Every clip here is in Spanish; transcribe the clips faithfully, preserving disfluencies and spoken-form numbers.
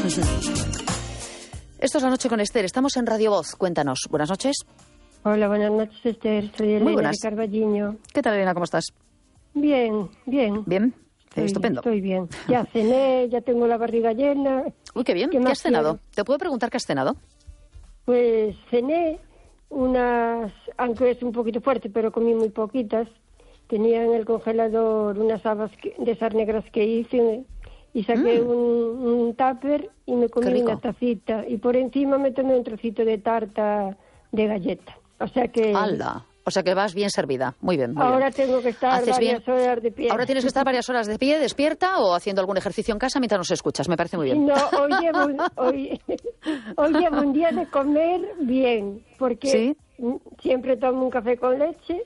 Esto es La Noche con Esther. Estamos en Radio Voz. Cuéntanos. Buenas noches. Hola, buenas noches, Esther. Soy Elena de Carballiño. ¿Qué tal, Elena? ¿Cómo estás? Bien, bien. ¿Bien? Estoy, Estupendo. Estoy bien. Ya cené, ya tengo la barriga llena. Uy, qué bien. ¿Qué, ¿Qué más has cenado? quiero? ¿Te puedo preguntar qué has cenado? Pues cené unas, aunque es un poquito fuerte, pero comí muy poquitas. Tenía en el congelador unas habas que, de esas negras que hice y saqué Mm. un, un tupper y me Qué comí rico. una tacita. Y por encima me tomé un trocito de tarta de galleta. O sea que... ¡Hala! O sea que vas bien servida. Muy bien, muy Ahora bien. tengo que estar ¿Haces varias bien? horas de pie. Ahora tienes que estar varias horas de pie, despierta o haciendo algún ejercicio en casa mientras nos escuchas. Me parece muy bien. No, hoy llevo, un- hoy, hoy llevo un día de comer bien, porque ¿Sí? siempre tomo un café con leche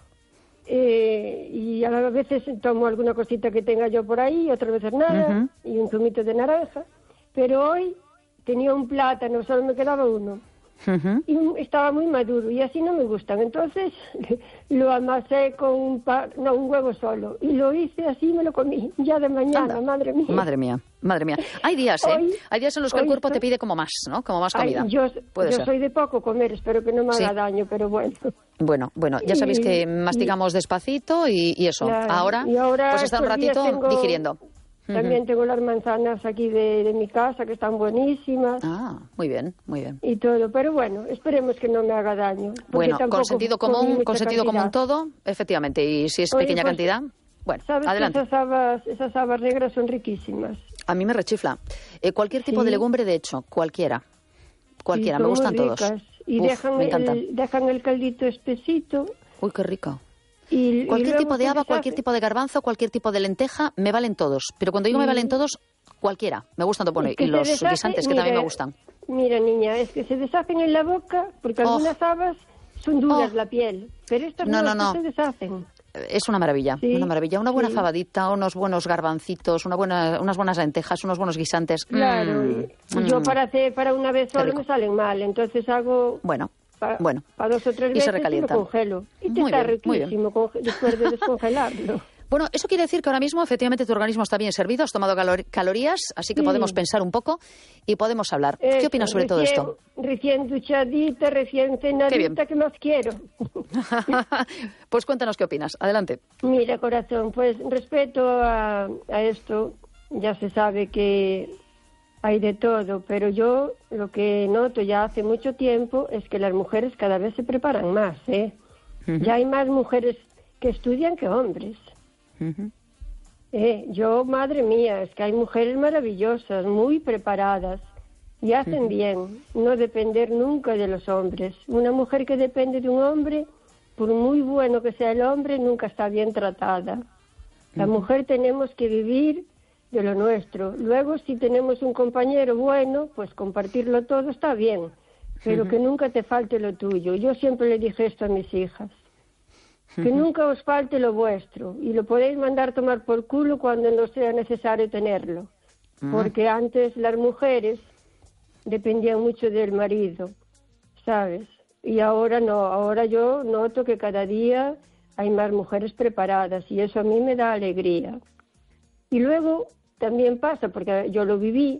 eh, y a veces tomo alguna cosita que tenga yo por ahí, otras veces nada, Ujú. y un zumito de naranja. Pero hoy tenía un plátano, solo me quedaba uno. Ujú. Y estaba muy maduro y así no me gustan. Entonces lo amasé con un par, no, un huevo solo. Y lo hice así y me lo comí. Ya de mañana, Anda. madre mía. Madre mía, madre mía. Hay días, ¿eh? Hoy- Hay días en los que el hoy cuerpo te estoy- pide como más, ¿no? Como más Ay, comida. yo Puede yo ser. soy de poco comer, espero que no me haga Sí. daño, pero bueno. Bueno, bueno, ya sabéis Y- que masticamos despacito y, y eso. Claro. Ahora, Y ahora pues está un estos días ratito tengo- digiriendo. También tengo las manzanas aquí de, de mi casa, que están buenísimas. Ah, muy bien, muy bien. Y todo, pero bueno, esperemos que no me haga daño. porque Bueno, con tampoco sentido comí común, mucha con sentido común cantidad. todo, efectivamente. Y si es Oye, pequeña pues, cantidad, bueno, Sabes adelante. que esas habas, esas habas negras son riquísimas. A mí me rechifla. Eh, cualquier tipo Sí. de legumbre, de hecho, cualquiera. Cualquiera, Sí, me son gustan muy todos. ricas. Y Uf, dejan, me encantan. el, dejan el caldito espesito. Uy, qué rico. Y, y Cualquier luego tipo de se haba, deshace. cualquier tipo de garbanzo, cualquier tipo de lenteja, me valen todos. Pero cuando digo me Mm. valen todos, cualquiera. Me gustan bueno, Es que y se los deshace, guisantes, que mira, también me gustan. Mira, niña, es que se deshacen en la boca porque Oh. algunas habas son duras Oh. la piel, pero estas No, no, no, estas no. se deshacen. Es una maravilla, Sí, una maravilla. Una buena sí. fabadita, unos buenos garbancitos, una buena, unas buenas lentejas, unos buenos guisantes. Claro, Mm, y yo mm. para hacer para una vez Qué solo rico. me salen mal, entonces hago Bueno, para bueno. dos o tres Y se veces y lo recalientan. congelo. Y te Muy está bien, muy bien. riquísimo conge- después de descongelarlo. Bueno, eso quiere decir que ahora mismo efectivamente tu organismo está bien servido, has tomado calor- calorías, así que Sí. podemos pensar un poco y podemos hablar. ¿Qué Eso, opinas sobre todo recién- esto? Recién duchadita, recién bien. cenadita, ¿qué más quiero? Pues cuéntanos qué opinas. Adelante. Mira, corazón, pues respecto a, a esto, ya se sabe que hay de todo, pero yo lo que noto ya hace mucho tiempo es que las mujeres cada vez se preparan más, ¿eh? Ujú. Ya hay más mujeres que estudian que hombres. Ujú. Eh, yo, madre mía, es que hay mujeres maravillosas, muy preparadas y hacen bien, no depender nunca de los hombres. Una mujer que depende de un hombre, por muy bueno que sea el hombre, nunca está bien tratada. La mujer tenemos que vivir de lo nuestro. Luego, si tenemos un compañero bueno, pues compartirlo todo está bien, pero que nunca te falte lo tuyo. Yo siempre le dije esto a mis hijas. Que nunca os falte lo vuestro y lo podéis mandar tomar por culo cuando no sea necesario tenerlo. Porque antes las mujeres dependían mucho del marido, ¿sabes? Y ahora no, ahora yo noto que cada día hay más mujeres preparadas y eso a mí me da alegría. Y luego también pasa, porque yo lo viví,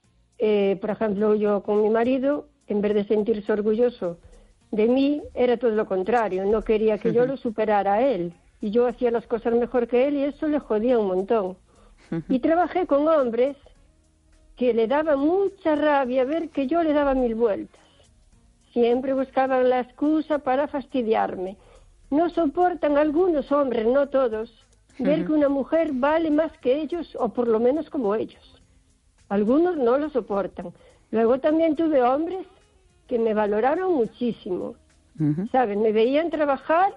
eh, por ejemplo, yo con mi marido, en vez de sentirse orgulloso de mí, era todo lo contrario, no quería que yo lo superara a él, y yo hacía las cosas mejor que él y eso le jodía un montón. Y trabajé con hombres que le daba mucha rabia ver que yo le daba mil vueltas. Siempre buscaban la excusa para fastidiarme. No soportan algunos hombres, no todos, ver que una mujer vale más que ellos, o por lo menos como ellos. Algunos no lo soportan. Luego también tuve hombres que me valoraron muchísimo, Ujú. ¿sabes? Me veían trabajar,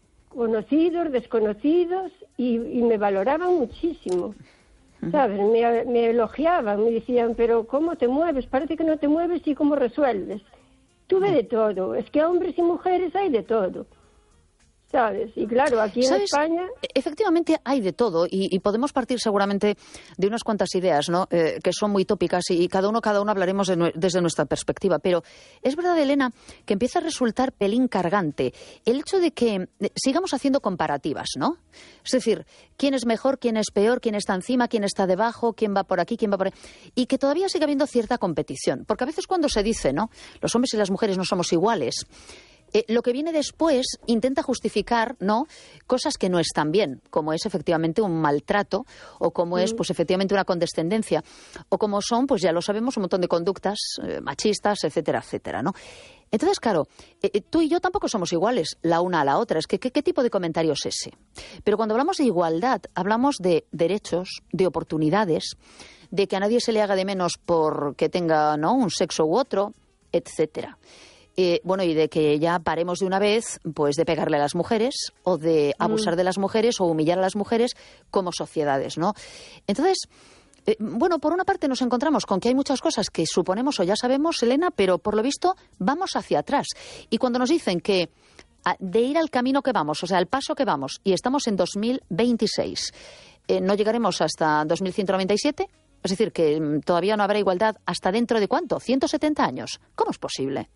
conocidos, desconocidos, y, y me valoraban muchísimo, ¿sabes? Me, me elogiaban, me decían, pero ¿cómo te mueves? Parece que no te mueves y ¿cómo resuelves? Tuve de todo, es que hombres y mujeres hay de todo, ¿sabes? Y claro, aquí en ¿Sabes? España... Efectivamente hay de todo y, y podemos partir seguramente de unas cuantas ideas, ¿no? Eh, que son muy tópicas y, y cada uno, cada uno hablaremos de nue- desde nuestra perspectiva. Pero es verdad, Elena, que empieza a resultar pelín cargante el hecho de que eh, sigamos haciendo comparativas, ¿no? Es decir, quién es mejor, quién es peor, quién está encima, quién está debajo, quién va por aquí, quién va por ahí. Y que todavía sigue habiendo cierta competición. Porque a veces cuando se dice, ¿no? Los hombres y las mujeres no somos iguales. Eh, lo que viene después intenta justificar, ¿no?, cosas que no están bien, como es efectivamente un maltrato o como mm. es pues efectivamente una condescendencia o como son, pues ya lo sabemos, un montón de conductas eh, machistas, etcétera, etcétera, ¿no? Entonces, claro, eh, tú y yo tampoco somos iguales la una a la otra. Es que ¿qué, qué tipo de comentario es ese? Pero cuando hablamos de igualdad, hablamos de derechos, de oportunidades, de que a nadie se le haga de menos porque tenga, ¿no?, un sexo u otro, etcétera. Eh, bueno, y de que ya paremos de una vez pues de pegarle a las mujeres o de abusar de las mujeres o humillar a las mujeres como sociedades, ¿no? Entonces, eh, bueno, por una parte nos encontramos con que hay muchas cosas que suponemos o ya sabemos, Elena, pero por lo visto vamos hacia atrás. Y cuando nos dicen que a, de ir al camino que vamos, o sea, al paso que vamos, y estamos en dos mil veintiséis, eh, no llegaremos hasta dos mil ciento noventa y siete, es decir, que mm, todavía no habrá igualdad hasta dentro de ¿cuánto? ¿ciento setenta años? ¿Cómo es posible?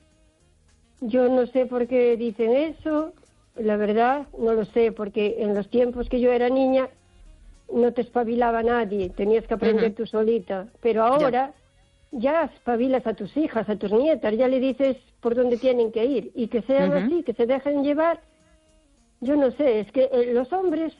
Yo no sé por qué dicen eso, la verdad, no lo sé, porque en los tiempos que yo era niña no te espabilaba nadie, tenías que aprender uh-huh. tú solita, pero ahora ya. ya espabilas a tus hijas, a tus nietas, ya le dices por dónde tienen que ir, y que sean uh-huh. así, que se dejen llevar. Yo no sé, es que eh, los hombres,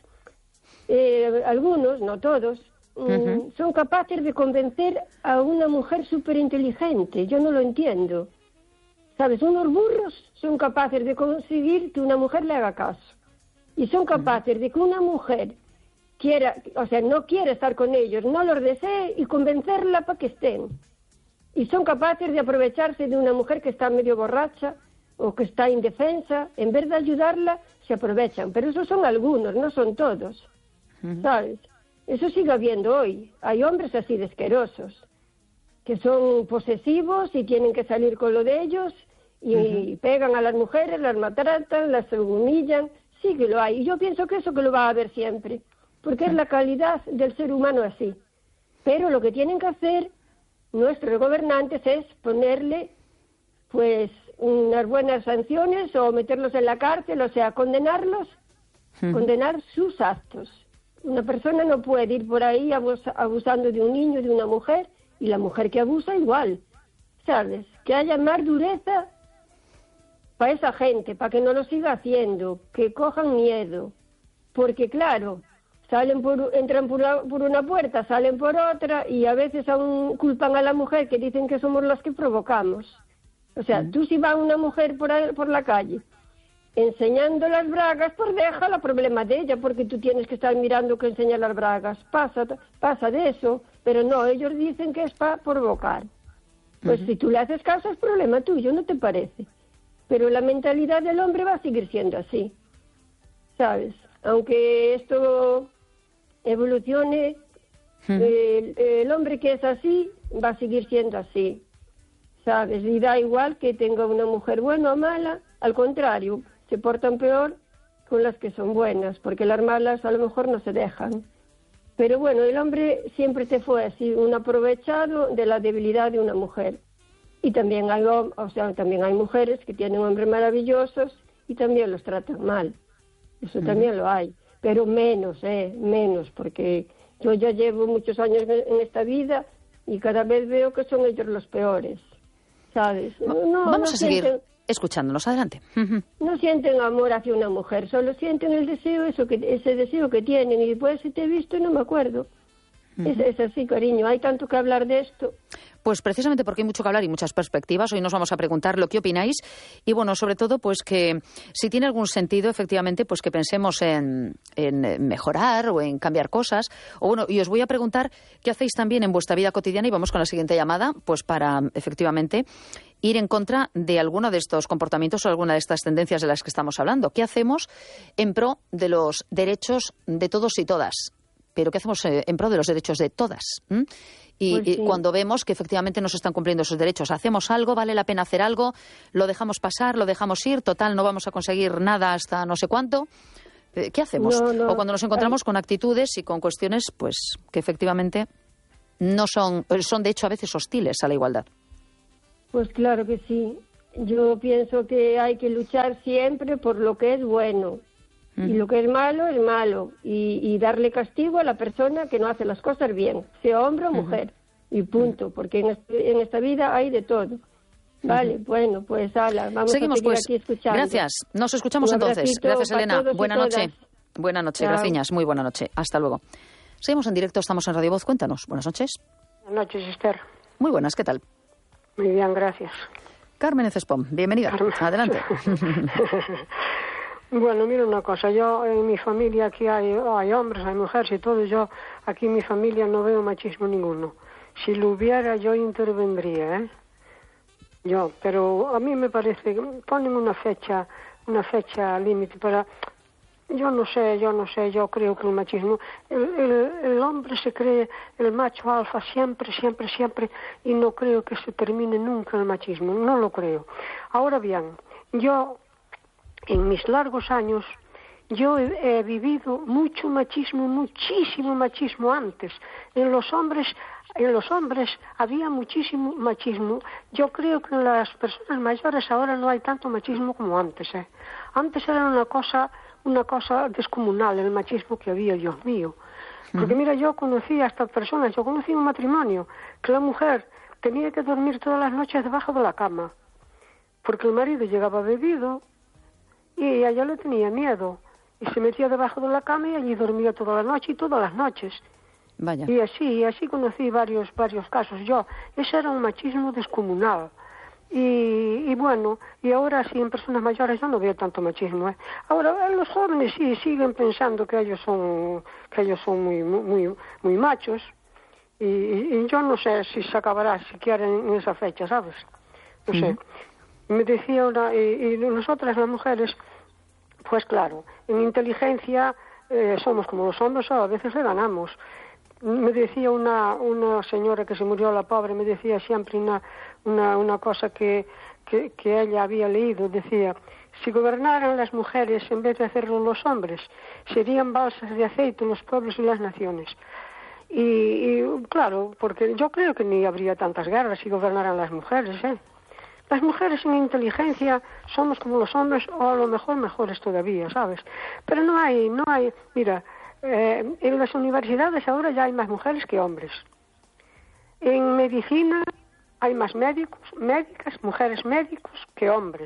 eh, algunos, no todos, uh-huh. mm, son capaces de convencer a una mujer súper inteligente, yo no lo entiendo. ¿Sabes? Unos burros son capaces de conseguir que una mujer le haga caso. Y son capaces de que una mujer quiera, o sea, no quiera estar con ellos, no los desee y convencerla para que estén. Y son capaces de aprovecharse de una mujer que está medio borracha o que está indefensa. En vez de ayudarla, se aprovechan. Pero esos son algunos, no son todos. ¿Sabes? Eso sigue habiendo hoy. Hay hombres así de asquerosos, que son posesivos y tienen que salir con lo de ellos y uh-huh. pegan a las mujeres, las maltratan, las humillan. Sí que lo hay. Y yo pienso que eso que lo va a haber siempre, porque uh-huh. es la calidad del ser humano así. Pero lo que tienen que hacer nuestros gobernantes es ponerle pues unas buenas sanciones o meterlos en la cárcel, o sea, condenarlos, uh-huh. condenar sus actos. Una persona no puede ir por ahí abus- abusando de un niño, de una mujer, y la mujer que abusa igual, ¿sabes? Que haya más dureza para esa gente, para que no lo siga haciendo, que cojan miedo. Porque claro, salen por, entran por, por una puerta, salen por otra, y a veces aún culpan a la mujer, que dicen que somos las que provocamos. O sea, mm. tú si va una mujer por, ahí, por la calle enseñando las bragas, pues déjala, problema de ella, porque tú tienes que estar mirando que enseña las bragas. Pasa, pasa de eso, pero no, ellos dicen que es para provocar. Pues uh-huh. si tú le haces caso es problema tuyo, ¿no te parece? Pero la mentalidad del hombre va a seguir siendo así, ¿sabes? Aunque esto evolucione, uh-huh. el, el hombre que es así va a seguir siendo así, ¿sabes? Y da igual que tenga una mujer buena o mala, al contrario, se portan peor con las que son buenas, porque las malas a lo mejor no se dejan. Pero bueno, el hombre siempre te fue así, un aprovechado de la debilidad de una mujer. Y también hay, o sea, también hay mujeres que tienen hombres maravillosos y también los tratan mal. Eso mm. también lo hay, pero menos, eh, menos, porque yo ya llevo muchos años en esta vida y cada vez veo que son ellos los peores, ¿sabes? No, Vamos no a seguir sienten... escuchándonos, adelante. No sienten amor hacia una mujer, solo sienten el deseo, eso que ese deseo que tienen, y después si te he visto no me acuerdo. Uh-huh. Es, es así, cariño, hay tanto que hablar de esto. Pues precisamente porque hay mucho que hablar y muchas perspectivas, hoy nos vamos a preguntar lo que opináis y bueno, sobre todo pues que si tiene algún sentido efectivamente pues que pensemos en, en mejorar o en cambiar cosas, o bueno, y os voy a preguntar qué hacéis también en vuestra vida cotidiana y vamos con la siguiente llamada, pues para efectivamente ir en contra de alguno de estos comportamientos o alguna de estas tendencias de las que estamos hablando. ¿Qué hacemos en pro de los derechos de todos y todas? Pero ¿qué hacemos en pro de los derechos de todas? ¿Mm? Y, Pues sí. y cuando vemos que efectivamente no se están cumpliendo esos derechos, hacemos algo, vale la pena hacer algo, lo dejamos pasar, lo dejamos ir, total, no vamos a conseguir nada hasta no sé cuánto. Eh, ¿Qué hacemos? No, no. O cuando nos encontramos con actitudes y con cuestiones, pues, que efectivamente no son, son de hecho a veces hostiles a la igualdad. Pues claro que sí. Yo pienso que hay que luchar siempre por lo que es bueno. Mm. Y lo que es malo es malo. Y, y darle castigo a la persona que no hace las cosas bien, sea hombre o mujer. Uh-huh. Y punto, porque en, este, en esta vida hay de todo. Vale, uh-huh. Bueno, pues ala, vamos Seguimos, a seguir pues. aquí escuchando. Gracias, nos escuchamos entonces. Gracias, Elena. Buena noche. Buena noche, graciñas. Muy buena noche. Hasta luego. Seguimos en directo, estamos en Radio Voz. Cuéntanos. Buenas noches. Buenas noches, Esther. Muy buenas, ¿qué tal? Muy bien, gracias. Carmen Cespón, bienvenida. Carmen. Adelante. Bueno, mira una cosa, yo en mi familia aquí hay, hay hombres, hay mujeres y todo, yo aquí en mi familia no veo machismo ninguno. Si lo hubiera yo intervendría, ¿eh? Yo, pero a mí me parece que ponen una fecha, una fecha límite para... Yo no sé, yo no sé, yo creo que el machismo... El, el, el hombre se cree el macho alfa siempre, siempre, siempre, y no creo que se termine nunca el machismo, no lo creo. Ahora bien, yo... En mis largos años, yo he, he vivido mucho machismo, muchísimo machismo antes. En los hombres, en los hombres había muchísimo machismo. Yo creo que en las personas mayores ahora no hay tanto machismo como antes, ¿eh? Antes era una cosa, una cosa descomunal el machismo que había, Dios mío. Porque mira, yo conocí a estas personas, yo conocí un matrimonio que la mujer tenía que dormir todas las noches debajo de la cama, porque el marido llegaba bebido. Y ella le tenía miedo y se metía debajo de la cama y allí dormía toda la noche y todas las noches. Vaya. Y así, y así conocí varios varios casos. Yo, ese era un machismo descomunal. Y, y bueno, y ahora sí en personas mayores yo no veo tanto machismo, ¿eh? Ahora los jóvenes sí siguen pensando que ellos son que ellos son muy muy muy machos y, y yo no sé si se acabará siquiera en, en esa fecha, ¿sabes? No sé. Uh-huh. Me decía una, y, y nosotras las mujeres, pues claro, en inteligencia eh, somos como los hombres, o a veces le ganamos. Me decía una una señora que se murió, la pobre, me decía siempre una una, una cosa que, que, que ella había leído, decía, si gobernaran las mujeres en vez de hacerlo los hombres, serían balsas de aceite los pueblos y las naciones. Y, y claro, porque yo creo que ni habría tantas guerras si gobernaran las mujeres, ¿eh? Las mujeres en inteligencia somos como los hombres, o a lo mejor mejores todavía, ¿sabes? Pero no hay, no hay, mira, eh, en las universidades ahora ya hay más mujeres que hombres. En medicina hay más médicos, médicas, mujeres médicos que hombres.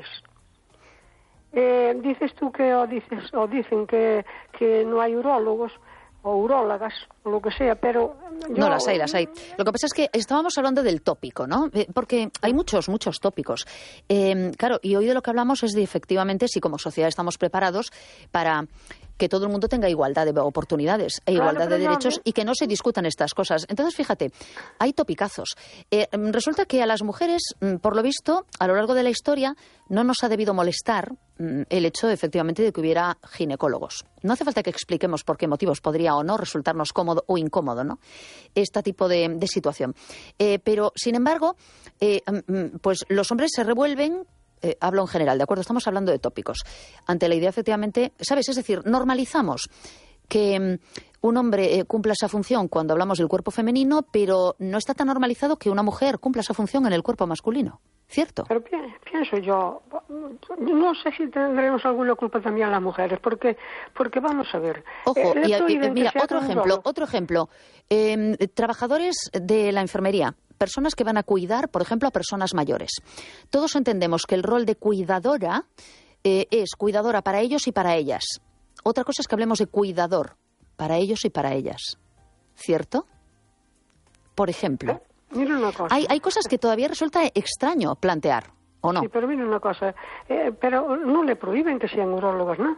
Eh, dices tú que, o dices, o dicen que, que no hay urólogos, o urólogas, o lo que sea, pero... Yo... No, las hay, las hay. Lo que pasa es que estábamos hablando del tópico, ¿no? Porque hay muchos, muchos tópicos. Eh, claro, y hoy de lo que hablamos es de, efectivamente, si como sociedad estamos preparados para que todo el mundo tenga igualdad de oportunidades e igualdad claro, de derechos no, ¿eh? Y que no se discutan estas cosas. Entonces, fíjate, hay topicazos. Eh, resulta que a las mujeres, por lo visto, a lo largo de la historia, no nos ha debido molestar el hecho, efectivamente, de que hubiera ginecólogos. No hace falta que expliquemos por qué motivos podría o no resultarnos cómodo o incómodo, ¿no? Este tipo de, de situación. Eh, pero, sin embargo, eh, pues los hombres se revuelven. Eh, hablo en general, ¿de acuerdo? Estamos hablando de tópicos. Ante la idea, efectivamente, ¿sabes? Es decir, normalizamos que um, un hombre eh, cumpla esa función cuando hablamos del cuerpo femenino, pero no está tan normalizado que una mujer cumpla esa función en el cuerpo masculino. ¿Cierto? Pero pi pienso yo, no sé si tendremos alguna culpa también las mujeres, porque porque vamos a ver. Ojo, eh, y, y, mira, otro ejemplo, otro ejemplo. Eh, trabajadores de la enfermería. Personas que van a cuidar, por ejemplo, a personas mayores. Todos entendemos que el rol de cuidadora eh, es cuidadora para ellos y para ellas. Otra cosa es que hablemos de cuidador para ellos y para ellas. ¿Cierto? Por ejemplo, ¿Eh? Mira una cosa. Hay, hay cosas que todavía resulta extraño plantear, ¿o no? Sí, pero mira una cosa. Eh, pero no le prohíben que sean urólogos, ¿no?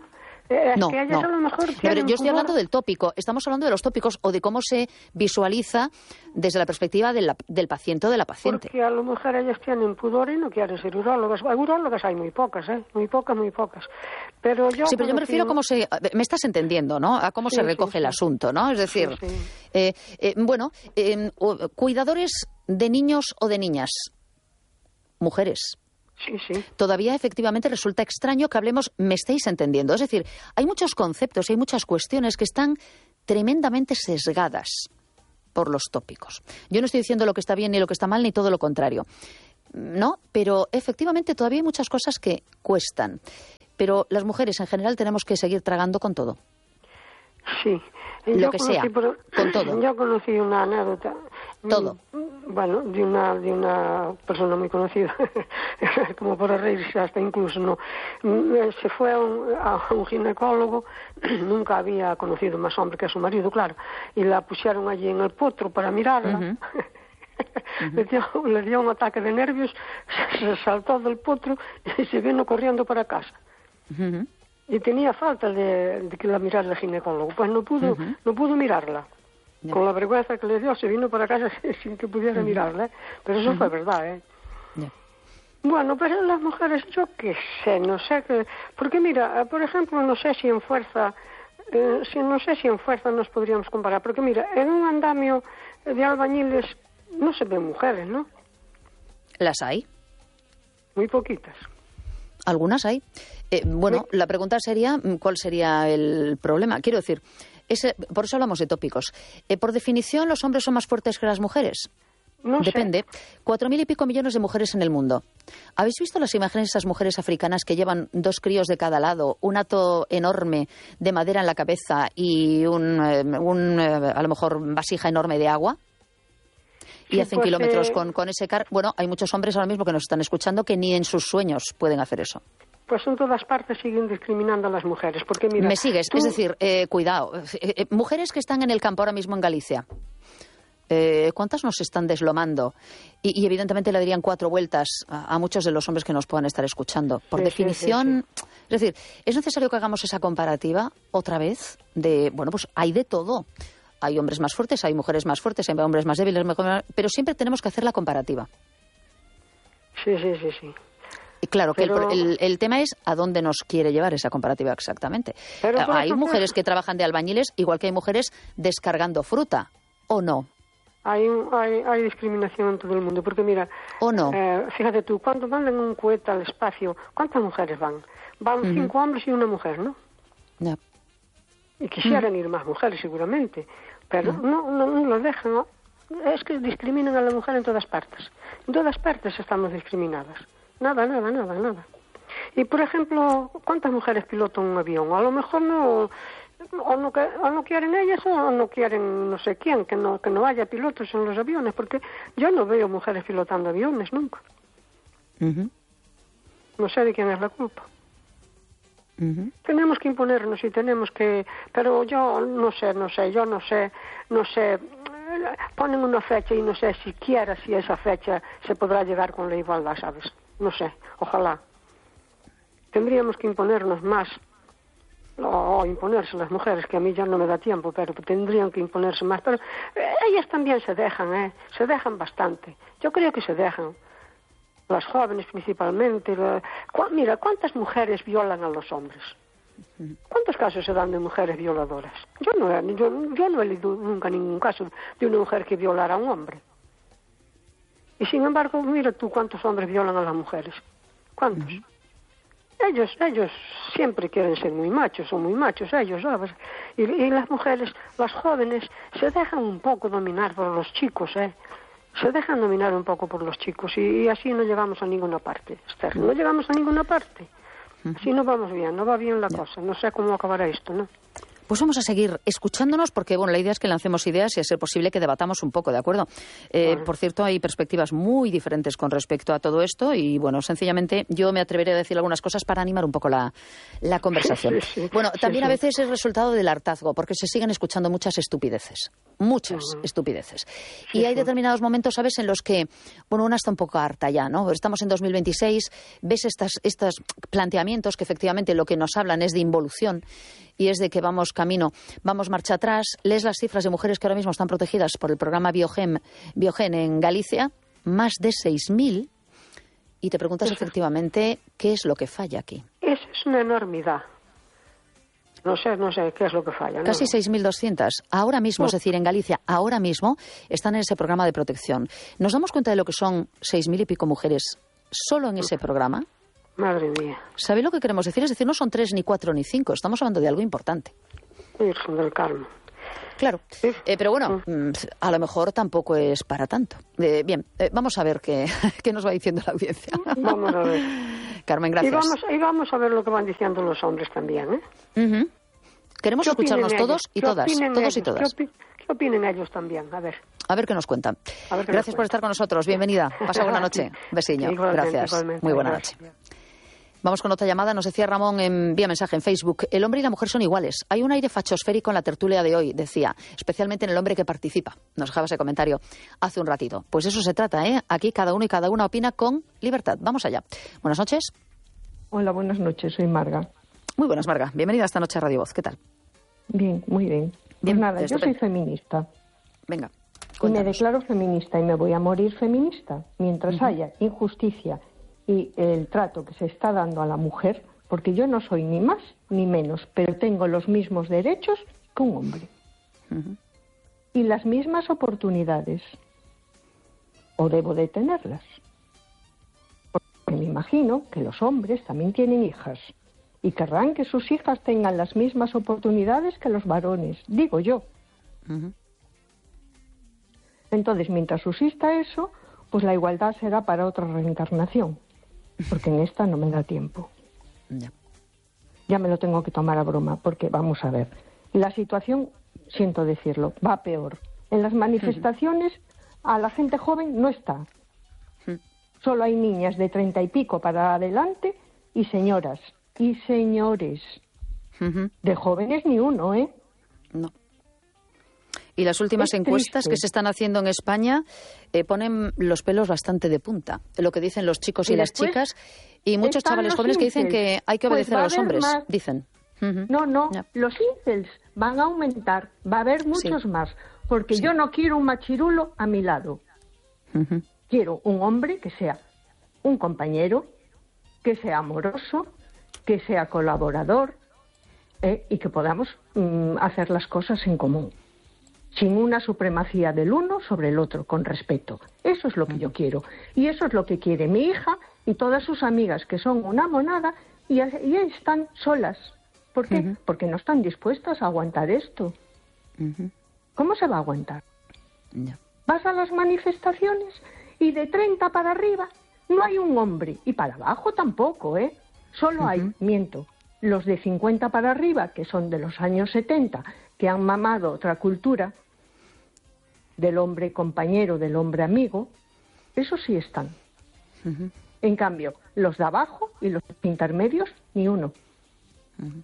Eh, es no, que ellas no. a lo mejor No, pero yo estoy pudor. hablando del tópico. Estamos hablando de los tópicos o de cómo se visualiza desde la perspectiva de la, del paciente o de la paciente. Porque a lo mejor ellas tienen pudor y no quieren ser urólogas. Urólogas hay muy pocas, ¿eh? Muy pocas, muy pocas. Pero yo sí, pero yo me refiero a cómo se... Me estás entendiendo, ¿no? A cómo sí, se recoge sí, el sí. asunto, ¿no? Es decir, Sí, sí. Eh, eh, bueno, eh, cuidadores de niños o de niñas, mujeres. Sí, sí. Todavía efectivamente resulta extraño que hablemos, me estéis entendiendo. Es decir, hay muchos conceptos y hay muchas cuestiones que están tremendamente sesgadas por los tópicos. Yo no estoy diciendo lo que está bien ni lo que está mal, ni todo lo contrario. No, pero efectivamente todavía hay muchas cosas que cuestan. Pero las mujeres en general tenemos que seguir tragando con todo. Sí. Lo Yo que conocí, sea, por- con todo. Yo conocí una anécdota. Todo. mm, Bueno, de una, de una persona muy conocida, como para reírse hasta incluso, ¿no? Mm, eh, Se fue a un, a un ginecólogo, nunca había conocido más hombre que a su marido, claro, y la pusieron allí en el potro para mirarla. Ujú. Le dio, le dio un ataque de nervios, se saltó del potro y se vino corriendo para casa. Ujú. Y tenía falta de, de que la mirara el ginecólogo, pues no pudo, Ujú. no pudo mirarla. Ya. Con la vergüenza que le dio, se vino para casa sin que pudiera mirarla, ¿eh? Pero eso fue verdad, ¿eh? Ya. Bueno, pero las mujeres, yo qué sé, no sé qué... Porque mira, por ejemplo, no sé si en fuerza, eh, si no sé si en fuerza nos podríamos comparar, porque mira, en un andamio de albañiles no se ven mujeres, ¿no? Las hay. Muy poquitas. Algunas hay. Eh, bueno, la pregunta sería, ¿cuál sería el problema? Quiero decir, ese, por eso hablamos de tópicos. Eh, por definición, ¿los hombres son más fuertes que las mujeres? No Depende. Cuatro mil y pico millones de mujeres en el mundo. ¿Habéis visto las imágenes de esas mujeres africanas que llevan dos críos de cada lado, un hato enorme de madera en la cabeza y un, eh, un eh, a lo mejor vasija enorme de agua? Y Sí, hacen pues, kilómetros eh, con, con ese car... Bueno, hay muchos hombres ahora mismo que nos están escuchando que ni en sus sueños pueden hacer eso. Pues en todas partes siguen discriminando a las mujeres, porque mira... ¿Me sigues? tú- Es decir, eh, cuidado. Eh, eh, mujeres que están en el campo ahora mismo en Galicia. Eh, ¿Cuántas nos están deslomando? Y, y evidentemente le darían cuatro vueltas a, a muchos de los hombres que nos puedan estar escuchando. Por Sí, definición, es decir, ¿es necesario que hagamos esa comparativa otra vez? De, bueno, pues hay de todo. Hay hombres más fuertes, hay mujeres más fuertes, hay hombres más débiles, mejor- pero siempre tenemos que hacer la comparativa. Sí, sí, sí, sí. Y claro, que el Pero- pro- el, el tema es a dónde nos quiere llevar esa comparativa exactamente. Pero, por hay ejemplo- mujeres que trabajan de albañiles, igual que hay mujeres descargando fruta, ¿o no? Hay, un- hay, hay discriminación en todo el mundo, porque mira... ¿O no? eh, fíjate tú, cuando mandan un cohete al espacio, ¿cuántas mujeres van? Van cinco hombres y una mujer, ¿no? Ya. Y quisieran ir más mujeres, seguramente. Pero no, no, no lo dejan, ¿no? Es que discriminan a la mujer en todas partes. En todas partes estamos discriminadas. Nada, nada, nada, nada. Y, por ejemplo, ¿cuántas mujeres pilotan un avión? A lo mejor no... O no, que- o no quieren ellas o no quieren no sé quién, que no, que no haya pilotos en los aviones, porque yo no veo mujeres pilotando aviones nunca. Ujú, No sé de quién es la culpa. ujú. Tenemos que imponernos y tenemos que... Pero yo no sé, no sé, yo no sé, no sé... Ponen una fecha y no sé siquiera si esa fecha se podrá llegar con la igualdad, ¿sabes? No sé, ojalá. Tendríamos que imponernos más, o imponerse las mujeres, que a mí ya no me da tiempo, pero tendrían que imponerse más. Pero eh, ellas también se dejan, ¿eh? Se dejan bastante. Yo creo que se dejan. Las jóvenes principalmente. La... Cu- Mira, ¿cuántas mujeres violan a los hombres? ¿Cuántos casos se dan de mujeres violadoras? Yo no, he- yo, yo no he leído nunca ningún caso de una mujer que violara a un hombre. Y sin embargo, mira tú cuántos hombres violan a las mujeres. ¿Cuántos? Ellos, ellos siempre quieren ser muy machos, son muy machos ellos, ¿sabes? Y, y las mujeres, las jóvenes, se dejan un poco dominar por los chicos, ¿eh? Se dejan dominar un poco por los chicos y, y así no llegamos a ninguna parte, Esther. No llegamos a ninguna parte. Así no vamos bien, no va bien la cosa. No sé cómo acabará esto, ¿no? Pues vamos a seguir escuchándonos porque, bueno, la idea es que lancemos ideas y a ser posible que debatamos un poco, ¿de acuerdo? Eh, Vale. Por cierto, hay perspectivas muy diferentes con respecto a todo esto y, bueno, sencillamente yo me atreveré a decir algunas cosas para animar un poco la, la conversación. Sí, sí, Bueno, sí, también sí. a veces es resultado del hartazgo porque se siguen escuchando muchas estupideces. muchas uh-huh. estupideces. Sí, y hay sí. determinados momentos, ¿sabes?, en los que, bueno, una está un poco harta ya, ¿no? Estamos en dos mil veintiséis, ves estas, estos planteamientos que efectivamente lo que nos hablan es de involución y es de que vamos camino, vamos marcha atrás, lees las cifras de mujeres que ahora mismo están protegidas por el programa Biogen, Biogen en Galicia, más de seis mil, y te preguntas Eso. efectivamente qué es lo que falla aquí. Eso es una enormidad. No sé, no sé qué es lo que falla. Casi no. seis mil doscientas. Ahora mismo, es decir, en Galicia, ahora mismo están en ese programa de protección. ¿Nos damos cuenta de lo que son seis mil y pico mujeres solo en ese programa? Madre mía. ¿Sabe lo que queremos decir? Es decir, no son tres, ni cuatro, ni cinco. Estamos hablando de algo importante. Virgen del Carmen. Claro, eh, pero bueno, a lo mejor tampoco es para tanto. Eh, bien, eh, vamos a ver qué, qué nos va diciendo la audiencia. Vamos a ver. Carmen, gracias. Y vamos, y vamos a ver lo que van diciendo los hombres también, ¿eh? Uh-huh. Queremos escucharnos todos y todas, todos ellos? y todas. ¿Qué, opi- ¿Qué opinen ellos también? A ver. A ver qué nos cuentan. Ver qué Gracias nos por estar con nosotros. Bienvenida. Pasa buena noche. Besiño. Igualmente, Gracias. igualmente. Muy buena Gracias. noche. Vamos con otra llamada. Nos decía Ramón en vía mensaje en Facebook. El hombre y la mujer son iguales. Hay un aire fachosférico en la tertulia de hoy, decía. Especialmente en el hombre que participa. Nos dejaba ese comentario hace un ratito. Pues eso se trata, ¿eh? Aquí cada uno y cada una opina con libertad. Vamos allá. Buenas noches. Hola, buenas noches. Soy Marga. Muy buenas, Marga. Bienvenida esta noche a Radio Voz. ¿Qué tal? Bien, muy bien. Bien, pues nada, estupendo. yo soy feminista. Venga, y cuéntanos. me declaro feminista y me voy a morir feminista. Mientras uh-huh. haya injusticia y el trato que se está dando a la mujer, porque yo no soy ni más ni menos, pero tengo los mismos derechos que un hombre. Uh-huh. Y las mismas oportunidades. O debo de tenerlas. Porque me imagino que los hombres también tienen hijas. Y querrán que sus hijas tengan las mismas oportunidades que los varones, digo yo. Uh-huh. Entonces, mientras subsista eso, pues la igualdad será para otra reencarnación, porque en esta no me da tiempo. Ya. Ya me lo tengo que tomar a broma, porque vamos a ver, la situación, siento decirlo, va peor. En las manifestaciones uh-huh. a la gente joven no está. Uh-huh. Solo hay niñas de treinta y pico para adelante y señoras. Y señores, uh-huh. de jóvenes ni uno, ¿eh? No. Y las últimas es encuestas triste. que se están haciendo en España eh, ponen los pelos bastante de punta. Lo que dicen los chicos y, y las chicas y muchos chavales jóvenes que dicen que hay que obedecer pues a los hombres, más. dicen. Uh-huh. No, no, ya. Los incels van a aumentar, va a haber muchos sí. más, porque sí. yo no quiero un machirulo a mi lado. Uh-huh. Quiero un hombre que sea un compañero, que sea amoroso, que sea colaborador eh, y que podamos mm, hacer las cosas en común, sin una supremacía del uno sobre el otro, con respeto. Eso es lo que yo quiero. Y eso es lo que quiere mi hija y todas sus amigas, que son una monada y, y están solas. ¿Por qué? Uh-huh. Porque no están dispuestas a aguantar esto. Uh-huh. ¿Cómo se va a aguantar? No. Vas a las manifestaciones y de treinta para arriba no hay un hombre. Y para abajo tampoco, ¿eh? Solo uh-huh. hay, miento, los de cincuenta para arriba, que son de los años setenta, que han mamado otra cultura del hombre compañero, del hombre amigo, esos sí están. Uh-huh. En cambio, los de abajo y los intermedios, ni uno. Uh-huh.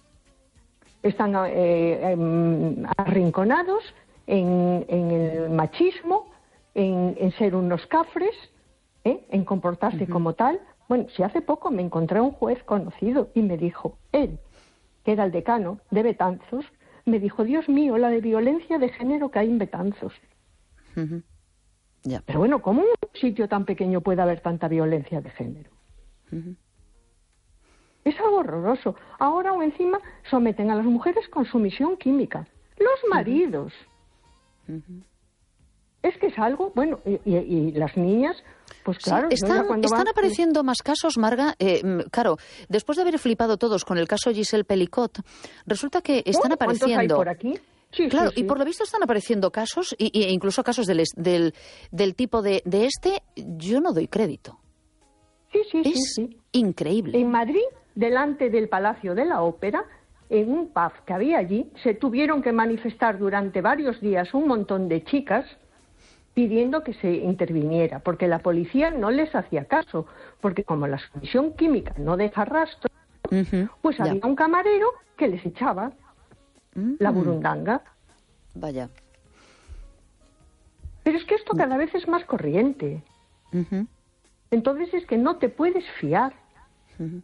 Están eh, eh, arrinconados en, en el machismo, en, en ser unos cafres, ¿eh? en comportarse uh-huh. como tal. Bueno, si hace poco me encontré a un juez conocido y me dijo, él, que era el decano de Betanzos, me dijo, Dios mío, la de violencia de género que hay en Betanzos. Uh-huh. Yeah. Pero bueno, ¿cómo en un sitio tan pequeño puede haber tanta violencia de género? Uh-huh. Es algo horroroso. Ahora o encima someten a las mujeres con sumisión química. Los maridos. Uh-huh. Es que es algo, bueno, y, y, y las niñas, pues claro. Sí, están cuando están van... apareciendo más casos, Marga. Eh, claro, después de haber flipado todos con el caso Giselle Pelicot, resulta que están oh, apareciendo... ¿Cuántos hay por aquí? Sí, claro, sí, sí. Y por lo visto están apareciendo casos, y, y incluso casos del, del, del tipo de, de este, yo no doy crédito. Sí, sí, es sí, sí. increíble. En Madrid, delante del Palacio de la Ópera, en un pub que había allí, se tuvieron que manifestar durante varios días un montón de chicas pidiendo que se interviniera, porque la policía no les hacía caso, porque como la sumisión química no deja rastro, uh-huh. pues ya. había un camarero que les echaba uh-huh. la burundanga. Vaya. Pero es que esto cada vez es más corriente. Uh-huh. Entonces es que no te puedes fiar. Uh-huh.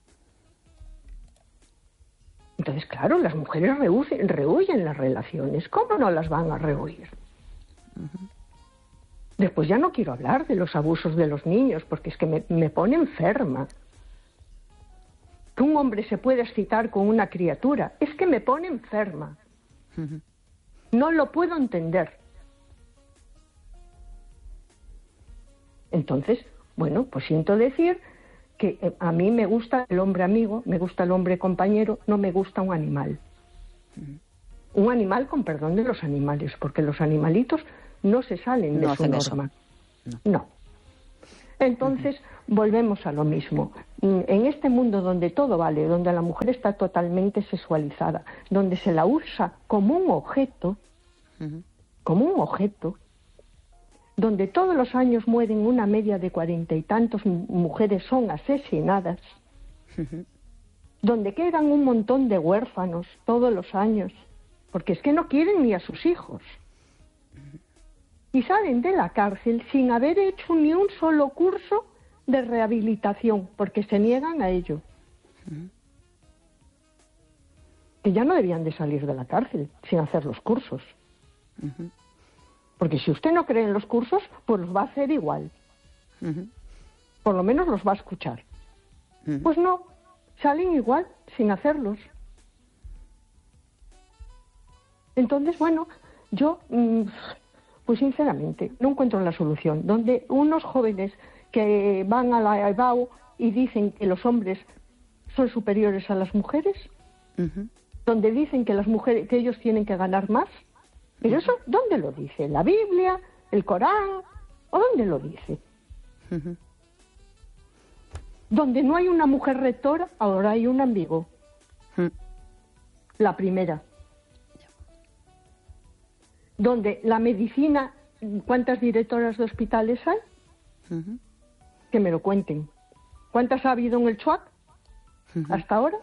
Entonces, claro, las mujeres rehuyen, rehuyen las relaciones. ¿Cómo no las van a rehuir? Uh-huh. Después ya no quiero hablar de los abusos de los niños, porque es que me, me pone enferma. Que un hombre se pueda excitar con una criatura, es que me pone enferma. Uh-huh. No lo puedo entender. Entonces, bueno, pues siento decir que eh, a mí me gusta el hombre amigo, me gusta el hombre compañero, no me gusta un animal. Uh-huh. Un animal con perdón de los animales, porque los animalitos no se salen de no su norma. No. no. Entonces, uh-huh. volvemos a lo mismo. En este mundo donde todo vale, donde la mujer está totalmente sexualizada, donde se la usa como un objeto, uh-huh. como un objeto, donde todos los años mueren una media de cuarenta y tantos mujeres son asesinadas, uh-huh. donde quedan un montón de huérfanos todos los años, porque es que no quieren ni a sus hijos. Uh-huh. Y salen de la cárcel sin haber hecho ni un solo curso de rehabilitación, porque se niegan a ello. Uh-huh. Que ya no debían de salir de la cárcel sin hacer los cursos. Uh-huh. Porque si usted no cree en los cursos, pues los va a hacer igual. Uh-huh. Por lo menos los va a escuchar. Uh-huh. Pues no, salen igual, sin hacerlos. Entonces, bueno, yo, pues sinceramente, no encuentro la solución. Donde unos jóvenes que van a la E B A U y dicen que los hombres son superiores a las mujeres, uh-huh. donde dicen que las mujeres, que ellos tienen que ganar más. Pero eso, ¿dónde lo dice? ¿La Biblia? ¿El Corán? ¿O dónde lo dice? Uh-huh. Donde no hay una mujer rectora, ahora hay un ambiguo. Uh-huh. La primera. Donde la medicina, ¿cuántas directoras de hospitales hay? Uh-huh. Que me lo cuenten. ¿Cuántas ha habido en el Chuac? Uh-huh. Hasta ahora.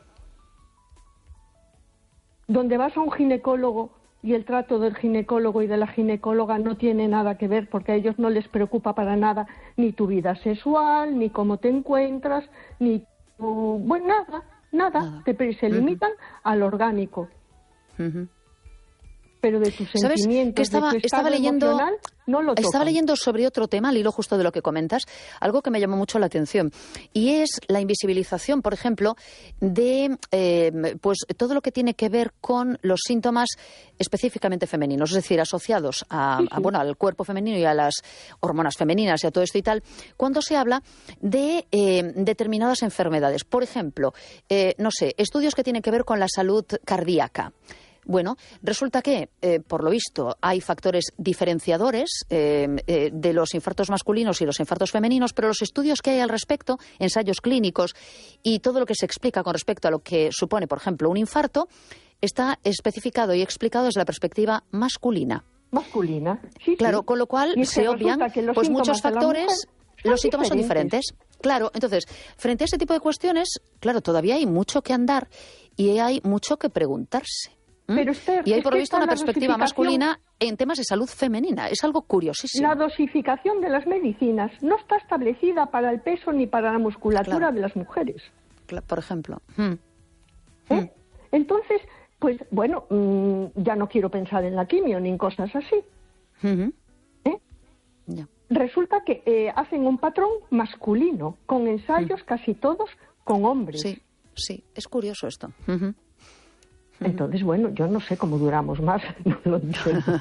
Donde vas a un ginecólogo y el trato del ginecólogo y de la ginecóloga no tiene nada que ver, porque a ellos no les preocupa para nada ni tu vida sexual, ni cómo te encuentras, ni tu... Bueno, nada, nada. nada. Te, se limitan uh-huh. al orgánico. Uh-huh. Pero de tus sentimientos, que estaba, de tu estado estaba leyendo, emocional, no lo tocan. Estaba leyendo sobre otro tema, al hilo justo de lo que comentas, algo que me llamó mucho la atención, y es la invisibilización, por ejemplo, de eh, pues todo lo que tiene que ver con los síntomas específicamente femeninos, es decir, asociados a, sí, sí. a bueno al cuerpo femenino y a las hormonas femeninas y a todo esto y tal, cuando se habla de eh, determinadas enfermedades. Por ejemplo, eh, no sé, estudios que tienen que ver con la salud cardíaca. Bueno, resulta que, eh, por lo visto, hay factores diferenciadores eh, eh, de los infartos masculinos y los infartos femeninos, pero los estudios que hay al respecto, ensayos clínicos y todo lo que se explica con respecto a lo que supone, por ejemplo, un infarto, está especificado y explicado desde la perspectiva masculina. Masculina, sí. Claro, sí. con lo cual se obvian pues muchos factores, los síntomas son diferentes. Claro, entonces, frente a este tipo de cuestiones, claro, todavía hay mucho que andar y hay mucho que preguntarse. Pero Esther, y hay es por lo visto una perspectiva dosificación... masculina en temas de salud femenina. Es algo curiosísimo. La dosificación de las medicinas no está establecida para el peso ni para la musculatura claro. de las mujeres. Claro, por ejemplo. Hmm. ¿Eh? Hmm. Entonces, pues bueno, mmm, ya no quiero pensar en la quimio ni en cosas así. Uh-huh. ¿Eh? Yeah. Resulta que eh, hacen un patrón masculino, con ensayos hmm. casi todos con hombres. Sí, sí, es curioso esto. Uh-huh. Entonces, bueno, yo no sé cómo duramos más, no lo entiendo.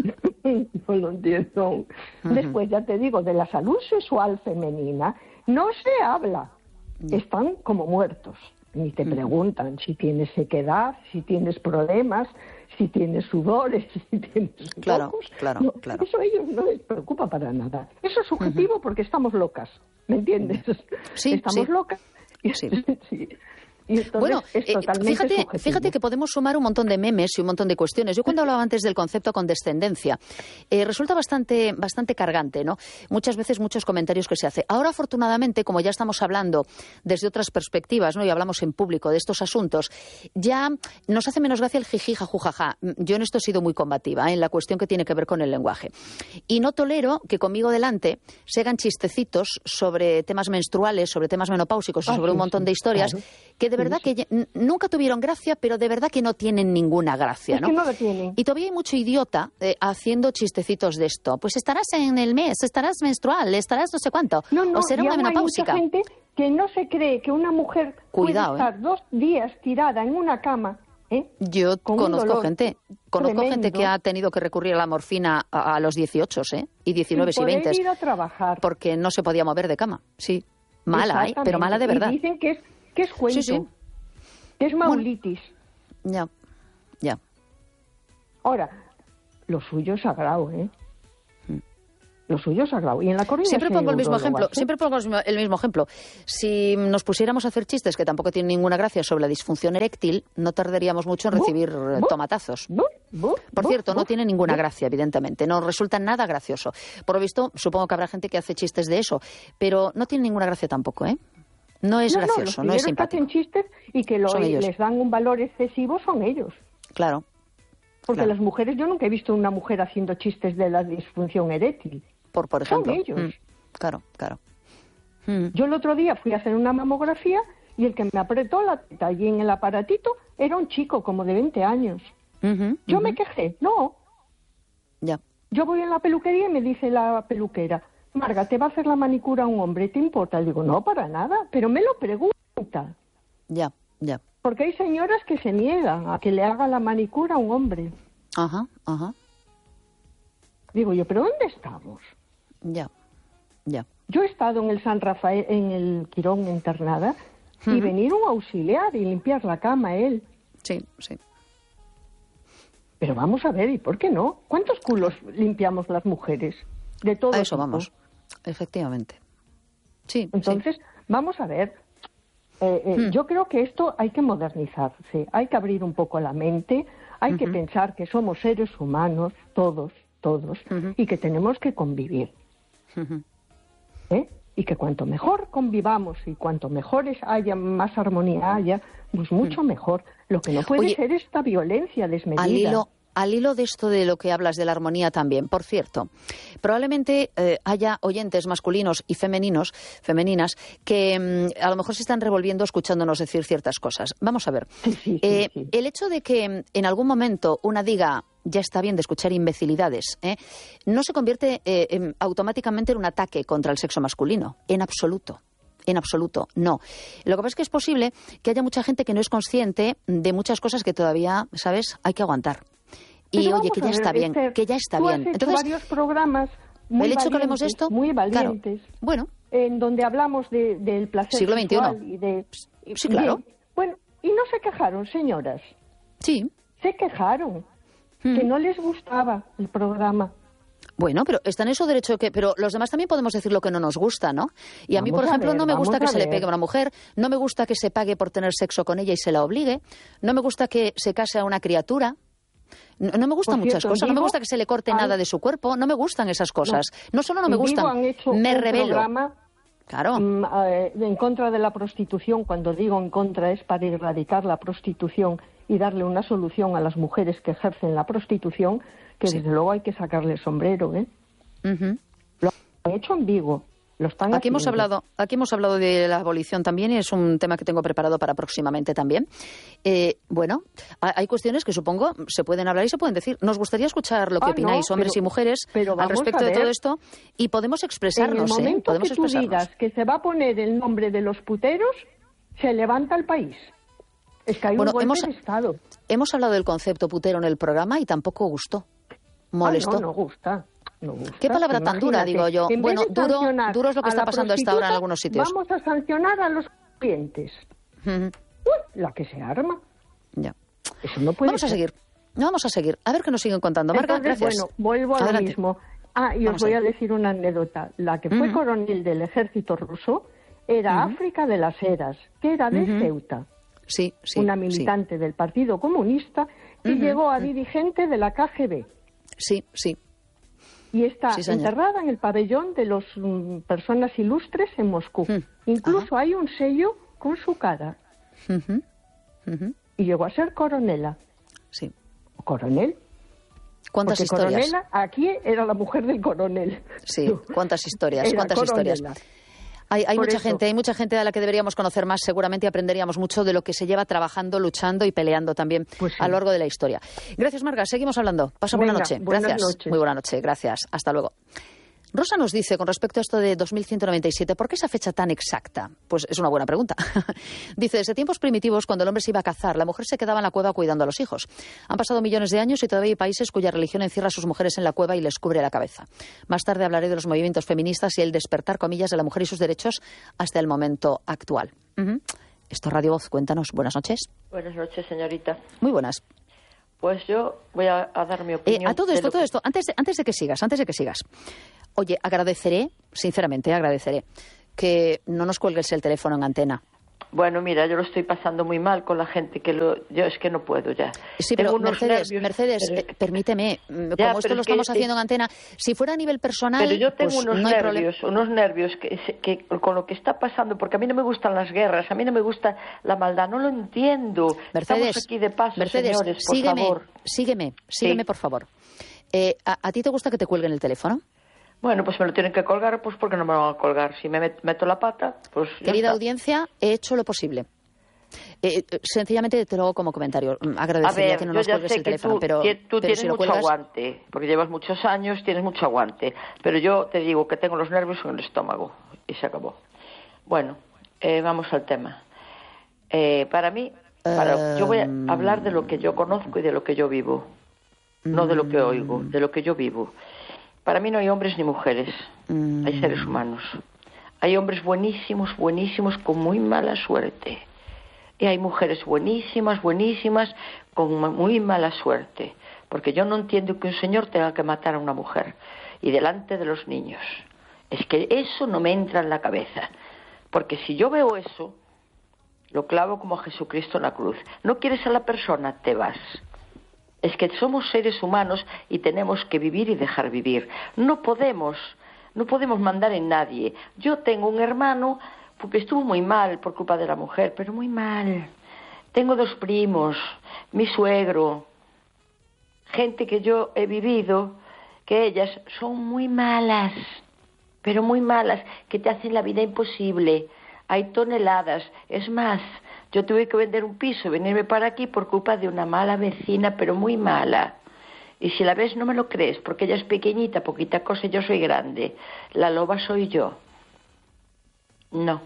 no lo entiendo. Uh-huh. Después, ya te digo, de la salud sexual femenina no se habla. Uh-huh. Están como muertos. Ni te uh-huh. preguntan si tienes sequedad, si tienes problemas, si tienes sudores, si tienes claro, locos. Claro, no, claro. Eso a ellos no les preocupa para nada. Eso es subjetivo uh-huh. porque estamos locas, ¿me entiendes? Sí, estamos sí. locas. Sí. sí. Y entonces bueno, es eh, totalmente fíjate, subjetivo. fíjate que podemos sumar un montón de memes y un montón de cuestiones. Yo cuando hablaba antes del concepto condescendencia, eh, resulta bastante, bastante cargante, ¿no? Muchas veces muchos comentarios que se hace. Ahora, afortunadamente, como ya estamos hablando desde otras perspectivas, ¿no? Y hablamos en público de estos asuntos, ya nos hace menos gracia el jiji, jajujaja. Yo en esto he sido muy combativa, ¿eh? En la cuestión que tiene que ver con el lenguaje. Y no tolero que conmigo delante se hagan chistecitos sobre temas menstruales, sobre temas menopáusicos, Ah, sobre sí, un montón sí, de historias claro. que de verdad Sí, que ya- nunca tuvieron gracia, pero de verdad que no tienen ninguna gracia, Es ¿no? que no lo tienen. Y todavía hay mucho idiota eh, haciendo chistecitos de esto. Pues estarás en el mes, estarás menstrual, estarás no sé cuánto, No, no, o será y una aún hay menopáusica. mucha gente que no se cree que una mujer Cuidado, puede estar dos días tirada en una cama, ¿eh? Yo con un conozco dolor gente, conozco gente tremendo. que ha tenido que recurrir a la morfina a, a los dieciocho, ¿eh? Y diecinueve y, sin poder veinte, ir a trabajar. porque no se podía mover de cama. Sí, mala, ¿eh? Pero mala de verdad. Y dicen que es, que es cuento, Sí, sí. que es maulitis. Ya, ya. Ahora, lo suyo es sagrado, ¿eh? Lo suyo es sagrado. Y en la Coruña Siempre sí hay pongo el mismo urologas, ejemplo, ¿eh? siempre pongo el mismo ejemplo. Si nos pusiéramos a hacer chistes que tampoco tienen ninguna gracia sobre la disfunción eréctil, no tardaríamos mucho en Bu, recibir eh, bu, tomatazos. Bu, bu, Por bu, cierto, no bu, tiene ninguna bu. gracia, evidentemente. No resulta nada gracioso. Por lo visto, supongo que habrá gente que hace chistes de eso, pero no tiene ninguna gracia tampoco, ¿eh? No es No, no, gracioso, los no, es primeros que simpático. hacen chistes y que lo- Son ellos. les dan un valor excesivo son ellos. Claro. Porque Claro. las mujeres, yo nunca he visto una mujer haciendo chistes de la disfunción eréctil. Por, por Son ejemplo. ellos. Mm, claro, claro. Mm. Yo el otro día fui a hacer una mamografía y el que me apretó la teta allí en el aparatito era un chico como de veinte años. Ujú, Yo ujú. me quejé. No, Ya. yo voy a la peluquería y me dice la peluquera, Marga, ¿te va a hacer la manicura un hombre? ¿Te importa? Le digo, no, para nada, pero me lo pregunta. Ya, ya. Porque hay señoras que se niegan a que le haga la manicura a un hombre. Ajá, ajá. Digo yo, ¿pero dónde estamos? Ya, ya. Yo he estado en el San Rafael, en el Quirón internada, y Ujú. venir un auxiliar y limpiar la cama él. Sí, sí. Pero vamos a ver, ¿y por qué no? ¿Cuántos culos limpiamos las mujeres? De todo A eso tipo. vamos. Efectivamente. Sí, Entonces, vamos a ver. Eh, eh, Hmm. Yo creo que esto hay que modernizarse, hay que abrir un poco la mente, hay que pensar que somos seres humanos, todos, todos, Ujú. y que tenemos que convivir. sí. Ujú. ¿eh? Y que cuanto mejor convivamos y cuanto mejores haya, más armonía haya, pues mucho mejor. Lo que no puede Oye, ser esta violencia desmedida. Al hilo, al hilo de esto de lo que hablas de la armonía también, por cierto, probablemente eh, haya oyentes masculinos y femeninos, femeninas, que mm, a lo mejor se están revolviendo escuchándonos decir ciertas cosas. Vamos a ver. Sí, sí, sí, Eh, sí. El hecho de que mm, en algún momento una diga ya está bien de escuchar imbecilidades, ¿eh? no se convierte eh, en- automáticamente en un ataque contra el sexo masculino, en absoluto. En absoluto, no. Lo que pasa es que es posible que haya mucha gente que no es consciente de muchas cosas que todavía, ¿sabes?, hay que aguantar. Y Pero oye, vamos que a ya ver, está bien, Esther, que ya está tú bien. Has hecho Entonces, varios programas muy el hecho que hablemos de valientes, esto, muy claro, valientes, bueno, en donde hablamos de, del placer Siglo veintiuno. sexual y de... Sí, claro. Bien. Bueno, y no se quejaron, señoras. sí. Se quejaron. Mm. Que no les gustaba el programa. Bueno, pero está en su derecho que... Pero los demás también podemos decir lo que no nos gusta, ¿no? Y a mí, Vamos por a ejemplo, ver, no me vamos gusta que a se le ver. pegue a una mujer, no me gusta que se pague por tener sexo con ella y se la obligue, no me gusta que se case a una criatura, no, no me gustan Por muchas cierto, cosas, no me Vigo gusta que se le corte han- nada de su cuerpo, no me gustan esas cosas. No, solo no me En Vigo gustan, han hecho me un rebelo. programa Claro. mm, eh, en contra de la prostitución. Cuando digo en contra es para erradicar la prostitución y darle una solución a las mujeres que ejercen la prostitución, que Sí. desde luego hay que sacarle el sombrero, ¿eh? Ujú. Lo han hecho en Vigo. Lo están Aquí hemos haciendo. hablado, aquí hemos hablado de la abolición también y es un tema que tengo preparado para próximamente también. Eh, bueno, ha- hay cuestiones que supongo se pueden hablar y se pueden decir. Nos gustaría escuchar lo que Ah, opináis, no, hombres pero- y mujeres, pero al vamos respecto a de todo ver. esto y podemos En el expresarnos, ¿eh? momento Podemos que tú expresarnos. digas que se va a poner el nombre de los puteros, se levanta el país. Es que hay Bueno, un golpe hemos- de Estado. Hemos hablado del concepto putero en el programa y tampoco gustó. Molestó. Ah, no, no gusta. No gusta. ¿Qué palabra tan dura, Imagínate, digo yo? en vez Bueno, de duro- sancionar duro es lo que a está la pasando hasta ahora en prostituta, algunos sitios. Vamos a sancionar a los clientes. Ujú. Uy, la que se arma. Ya. Eso no puede Vamos a ser. seguir. No, vamos a seguir. A ver qué nos siguen contando. Marga, Entonces, gracias. bueno, vuelvo a lo Adelante. mismo. Ah, y os Vamos voy a a decir una anécdota. La que fue Ujú. coronel del ejército ruso era Ujú. África de las Heras, que era de Ujú. Ceuta. sí, sí, una militante sí. del Partido Comunista, y uh-huh, llegó a dirigente de la K G B. Sí, sí. Y está sí, enterrada en el pabellón de las um, personas ilustres en Moscú. Uh-huh. Incluso Ajá. hay un sello con su cara. Uh-huh. Uh-huh. Y llegó a ser coronela. Sí. ¿O coronel? ¿Cuántas Porque historias? Coronela, aquí era la mujer del coronel. Sí, cuántas historias, era cuántas coronela. historias. Hay, hay mucha eso. gente, hay mucha gente a la que deberíamos conocer más, seguramente aprenderíamos mucho de lo que se lleva trabajando, luchando y peleando también pues sí. a lo largo de la historia. Gracias, Marga, seguimos hablando. Pasa buena noche. Gracias. Noches. Muy buena noche, gracias. Hasta luego. Rosa nos dice, con respecto a esto de dos mil ciento noventa y siete, ¿por qué esa fecha tan exacta? Pues es una buena pregunta. Dice, desde tiempos primitivos, cuando el hombre se iba a cazar, la mujer se quedaba en la cueva cuidando a los hijos. Han pasado millones de años y todavía hay países cuya religión encierra a sus mujeres en la cueva y les cubre la cabeza. Más tarde hablaré de los movimientos feministas y el despertar, comillas, de la mujer y sus derechos hasta el momento actual. Uh-huh. Esto es Radio Voz, cuéntanos. Buenas noches. Buenas noches, señorita. Muy buenas. Pues yo voy a, a dar mi opinión. Eh, a todo esto, todo esto, antes de, antes de que sigas, antes de que sigas. Oye, agradeceré, sinceramente, agradeceré que no nos cuelgues el teléfono en antena. Bueno, mira, yo lo estoy pasando muy mal con la gente que lo... Yo es que no puedo ya. Sí, Tengo pero unos Mercedes, nervios, Mercedes, pero... eh, permíteme, ya, como esto lo estamos que, haciendo en antena, si fuera a nivel personal, pero yo tengo pues unos no hay nervios, problema. unos nervios que, que con lo que está pasando, porque a mí no me gustan las guerras, a mí no me gusta la maldad, no lo entiendo. Mercedes, Estamos aquí de paso, Mercedes, señores, por sígueme, favor. sígueme, sígueme, sí. por favor. Eh, ¿a, ¿A ti te gusta que te cuelguen el teléfono? Bueno, pues me lo tienen que colgar, pues porque no me lo van a colgar. Si me meto la pata, pues ya Querida está. audiencia, he hecho lo posible. Eh, sencillamente te lo hago como comentario. Agradecería a ver, que no yo nos ya cuelgues sé el que teléfono, tú, pero, tú pero tienes si lo mucho cuelgas... aguante, porque llevas muchos años, tienes mucho aguante. Pero yo te digo que tengo los nervios en el estómago y se acabó. Bueno, eh, vamos al tema. Eh, para mí, para, um... yo voy a hablar de lo que yo conozco y de lo que yo vivo, no de lo que oigo, de lo que yo vivo. Para mí no hay hombres ni mujeres, mm. hay seres humanos. Hay hombres buenísimos, buenísimos, con muy mala suerte. Y hay mujeres buenísimas, buenísimas, con muy mala suerte. Porque yo no entiendo que un señor tenga que matar a una mujer. Y delante de los niños. Es que eso no me entra en la cabeza. Porque si yo veo eso, lo clavo como a Jesucristo en la cruz. No quieres a la persona, te vas. Es que somos seres humanos y tenemos que vivir y dejar vivir. No podemos, no podemos mandar en nadie. Yo tengo un hermano porque estuvo muy mal por culpa de la mujer, pero muy mal. Tengo dos primos, mi suegro, gente que yo he vivido, que ellas son muy malas, pero muy malas, que te hacen la vida imposible. Hay toneladas, es más... Yo tuve que vender un piso y venirme para aquí por culpa de una mala vecina, pero muy mala. Y si la ves no me lo crees, porque ella es pequeñita, poquita cosa, y yo soy grande. La loba soy yo. No.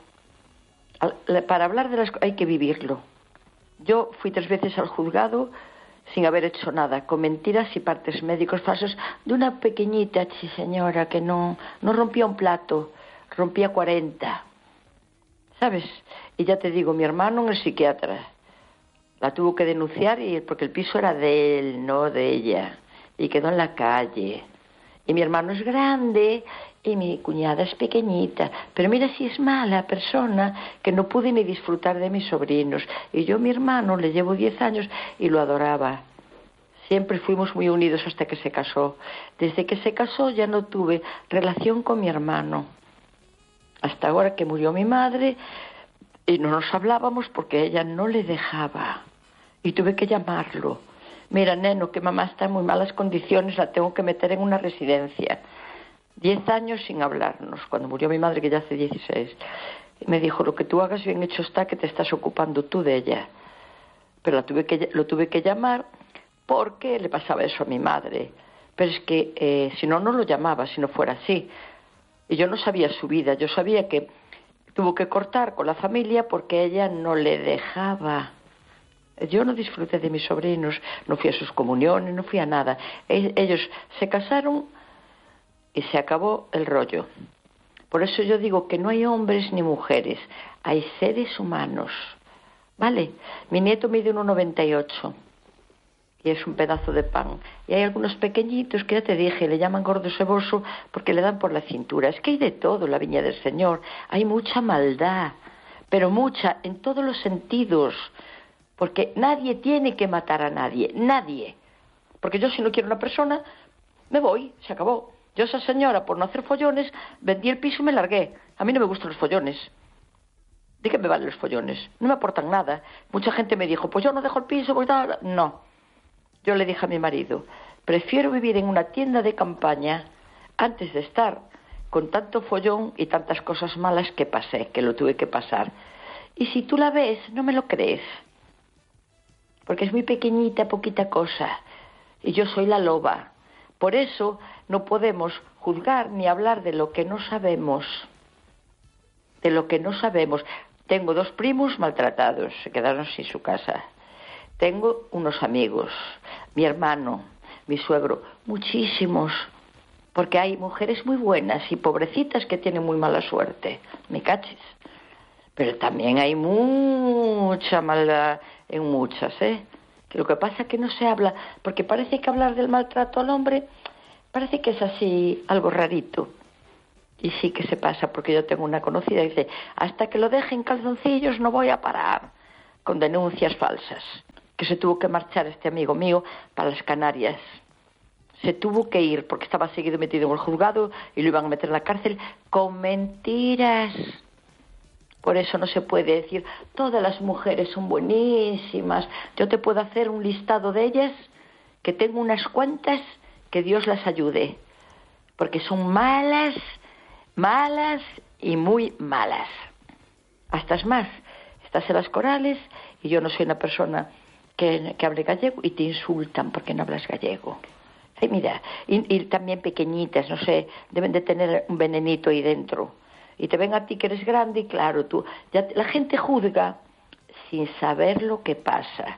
Para hablar de las cosas hay que vivirlo. Yo fui tres veces al juzgado sin haber hecho nada, con mentiras y partes médicos falsos de una pequeñita señora que no, no rompía un plato, rompía cuarenta. ¿Sabes? Y ya te digo, mi hermano en el psiquiatra la tuvo que denunciar y porque el piso era de él, no de ella, y quedó en la calle. Y mi hermano es grande y mi cuñada es pequeñita, pero mira si es mala persona que no pude ni disfrutar de mis sobrinos. Y yo a mi hermano le llevo diez años y lo adoraba. Siempre fuimos muy unidos hasta que se casó. Desde que se casó ya no tuve relación con mi hermano. Hasta ahora que murió mi madre y no nos hablábamos porque ella no le dejaba. Y tuve que llamarlo. Mira, neno, que mamá está en muy malas condiciones, la tengo que meter en una residencia. Diez años sin hablarnos, cuando murió mi madre, que ya hace dieciséis. Y me dijo, lo que tú hagas bien hecho está, que te estás ocupando tú de ella. Pero la tuve que, lo tuve que llamar porque le pasaba eso a mi madre. Pero es que eh, si no, no lo llamaba, si no fuera así. Y yo no sabía su vida, yo sabía que tuvo que cortar con la familia porque ella no le dejaba. Yo no disfruté de mis sobrinos, no fui a sus comuniones, no fui a nada. Ellos se casaron y se acabó el rollo. Por eso yo digo que no hay hombres ni mujeres, hay seres humanos. ¿Vale? Mi nieto mide uno noventa y ocho. Y es un pedazo de pan. Y hay algunos pequeñitos que ya te dije, le llaman gordo ceboso porque le dan por la cintura. Es que hay de todo en la viña del Señor. Hay mucha maldad, pero mucha, en todos los sentidos. Porque nadie tiene que matar a nadie, nadie. Porque yo si no quiero una persona, me voy, se acabó. Yo esa señora, por no hacer follones, vendí el piso y me largué. A mí no me gustan los follones. ¿De qué me valen los follones? No me aportan nada. Mucha gente me dijo, pues yo no dejo el piso, pues nada. No. Yo le dije a mi marido, prefiero vivir en una tienda de campaña antes de estar con tanto follón y tantas cosas malas que pasé, que lo tuve que pasar. Y si tú la ves, no me lo crees. Porque es muy pequeñita, poquita cosa. Y yo soy la loba. Por eso no podemos juzgar ni hablar de lo que no sabemos. De lo que no sabemos. Tengo dos primos maltratados, se quedaron sin su casa. Tengo unos amigos, mi hermano, mi suegro, muchísimos. Porque hay mujeres muy buenas y pobrecitas que tienen muy mala suerte. Me caches. Pero también hay mucha maldad en muchas, ¿eh? Que lo que pasa es que no se habla, porque parece que hablar del maltrato al hombre parece que es así algo rarito. Y sí que se pasa, porque yo tengo una conocida que dice, hasta que lo dejen calzoncillos no voy a parar, con denuncias falsas. Que se tuvo que marchar este amigo mío para las Canarias. Se tuvo que ir porque estaba seguido metido en el juzgado y lo iban a meter en la cárcel con mentiras. Por eso no se puede decir, todas las mujeres son buenísimas. Yo te puedo hacer un listado de ellas, que tengo unas cuantas, que Dios las ayude. Porque son malas, malas y muy malas. Hasta es más, estás en las Corales y yo no soy una persona que, que hable gallego y te insultan porque no hablas gallego. Ay, mira, y, y también pequeñitas, no sé, deben de tener un venenito ahí dentro. Y te ven a ti que eres grande y claro, tú, ya, la gente juzga sin saber lo que pasa.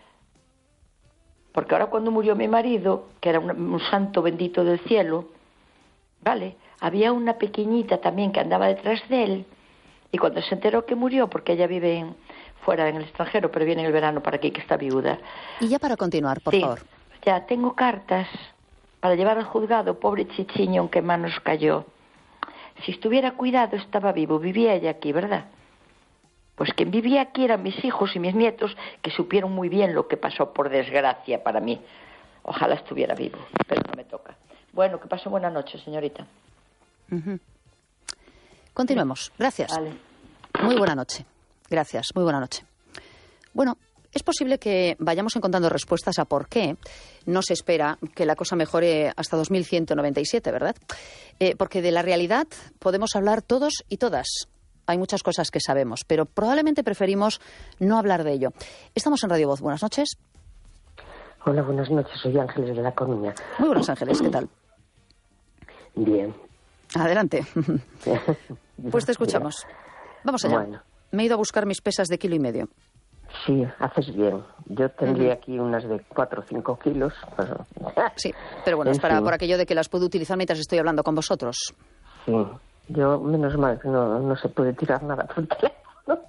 Porque ahora cuando murió mi marido, que era un, un santo bendito del cielo, ¿vale? Había una pequeñita también que andaba detrás de él, y cuando se enteró que murió, porque ella vive en, fuera en el extranjero, pero viene en el verano para aquí, que está viuda. Y ya para continuar, por sí, favor. Ya, tengo cartas para llevar al juzgado, pobre chichiño, en qué manos cayó. Si estuviera cuidado, estaba vivo, vivía ella aquí, ¿verdad? Pues quien vivía aquí eran mis hijos y mis nietos, que supieron muy bien lo que pasó, por desgracia para mí. Ojalá estuviera vivo, pero no me toca. Bueno, que pase buena noche, señorita. Uh-huh. Continuemos. Gracias. Vale. Muy buena noche. Gracias, muy buena noche. Bueno, es posible que vayamos encontrando respuestas a por qué no se espera que la cosa mejore hasta dos mil ciento noventa y siete, ¿verdad? Eh, porque de la realidad podemos hablar todos y todas. Hay muchas cosas que sabemos, pero probablemente preferimos no hablar de ello. Estamos en Radio Voz. Buenas noches. Hola, buenas noches. Soy Ángeles de La Coruña. Muy buenas, Ángeles. ¿Qué tal? Bien. Adelante. Pues te escuchamos. Vamos allá. Bueno. Me he ido a buscar mis pesas de kilo y medio. Sí, haces bien. Yo tendría Uh-huh. aquí unas de cuatro o cinco kilos. Pero... Sí, pero bueno, es para, por aquello de que las puedo utilizar mientras estoy hablando con vosotros. Sí, yo menos mal que no, no se puede tirar nada por el teléfono.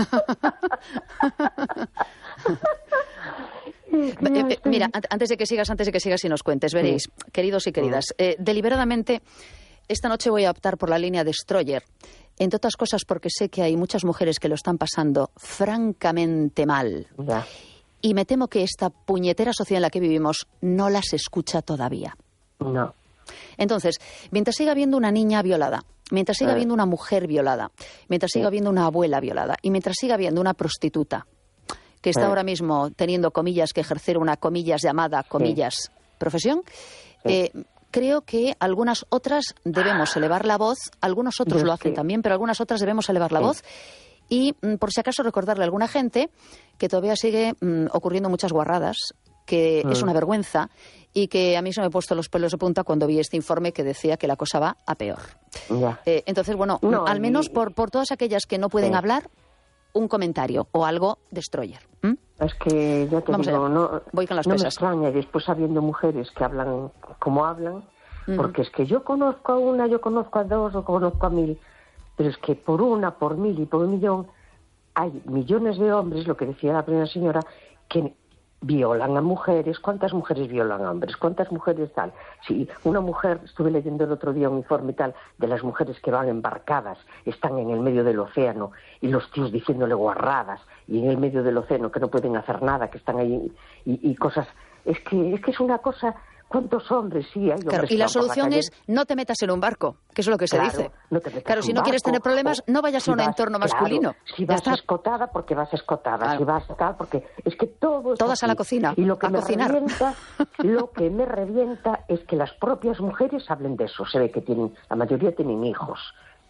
eh, eh, mira, an- antes de que sigas, antes de que sigas y nos cuentes, veréis, sí. Queridos y queridas, eh, deliberadamente esta noche voy a optar por la línea Destroyer. Entre otras cosas porque sé que hay muchas mujeres que lo están pasando francamente mal. Ya. Y me temo que esta puñetera sociedad en la que vivimos no las escucha todavía. No. Entonces, mientras siga habiendo una niña violada, mientras siga Eh. habiendo una mujer violada, mientras siga Sí. habiendo una abuela violada y mientras siga habiendo una prostituta que está Eh. ahora mismo teniendo, comillas, que ejercer una, comillas, llamada, comillas, profesión, Sí. eh, creo que algunas otras debemos elevar la voz, algunos otros Yo lo hacen sí. también, pero algunas otras debemos elevar la Sí. voz y, mm, por si acaso, recordarle a alguna gente que todavía sigue mm, ocurriendo muchas guarradas, que Mm. es una vergüenza y que a mí se me han puesto los pelos de punta cuando vi este informe que decía que la cosa va a peor. Ya. Eh, entonces, bueno, No, al menos y- por, por todas aquellas que no pueden Sí. hablar, un comentario o algo Destroyer. ¿m? Es que ya te Vamos digo, allá. no, Voy con las no me pesas. extraña, y después habiendo mujeres que hablan como hablan, Ujú. porque es que yo conozco a una, yo conozco a dos, o conozco a mil, pero es que por una, por mil y por un millón, hay millones de hombres, lo que decía la primera señora, que violan a mujeres. ¿Cuántas mujeres violan a hombres? ¿Cuántas mujeres tal? Si una mujer, estuve leyendo el otro día un informe tal de las mujeres que van embarcadas, están en el medio del océano y los tíos diciéndole guarradas, y en el medio del océano que no pueden hacer nada, que están ahí y, y cosas. Es que es que es una cosa. ¿Cuántos hombres? Sí, hay hombres. Claro, y la solución la es no te metas en un barco, que es lo que se claro, dice. No te metas claro, en si un no barco, quieres tener problemas, no vayas si a un vas, entorno claro, masculino. Si vas escotada, porque vas escotada. Claro. Si vas tal, porque es que todo es Todas así. a la cocina, y lo que a me cocinar. Revienta, lo que me revienta es que las propias mujeres hablen de eso. Se ve que tienen, la mayoría tienen hijos,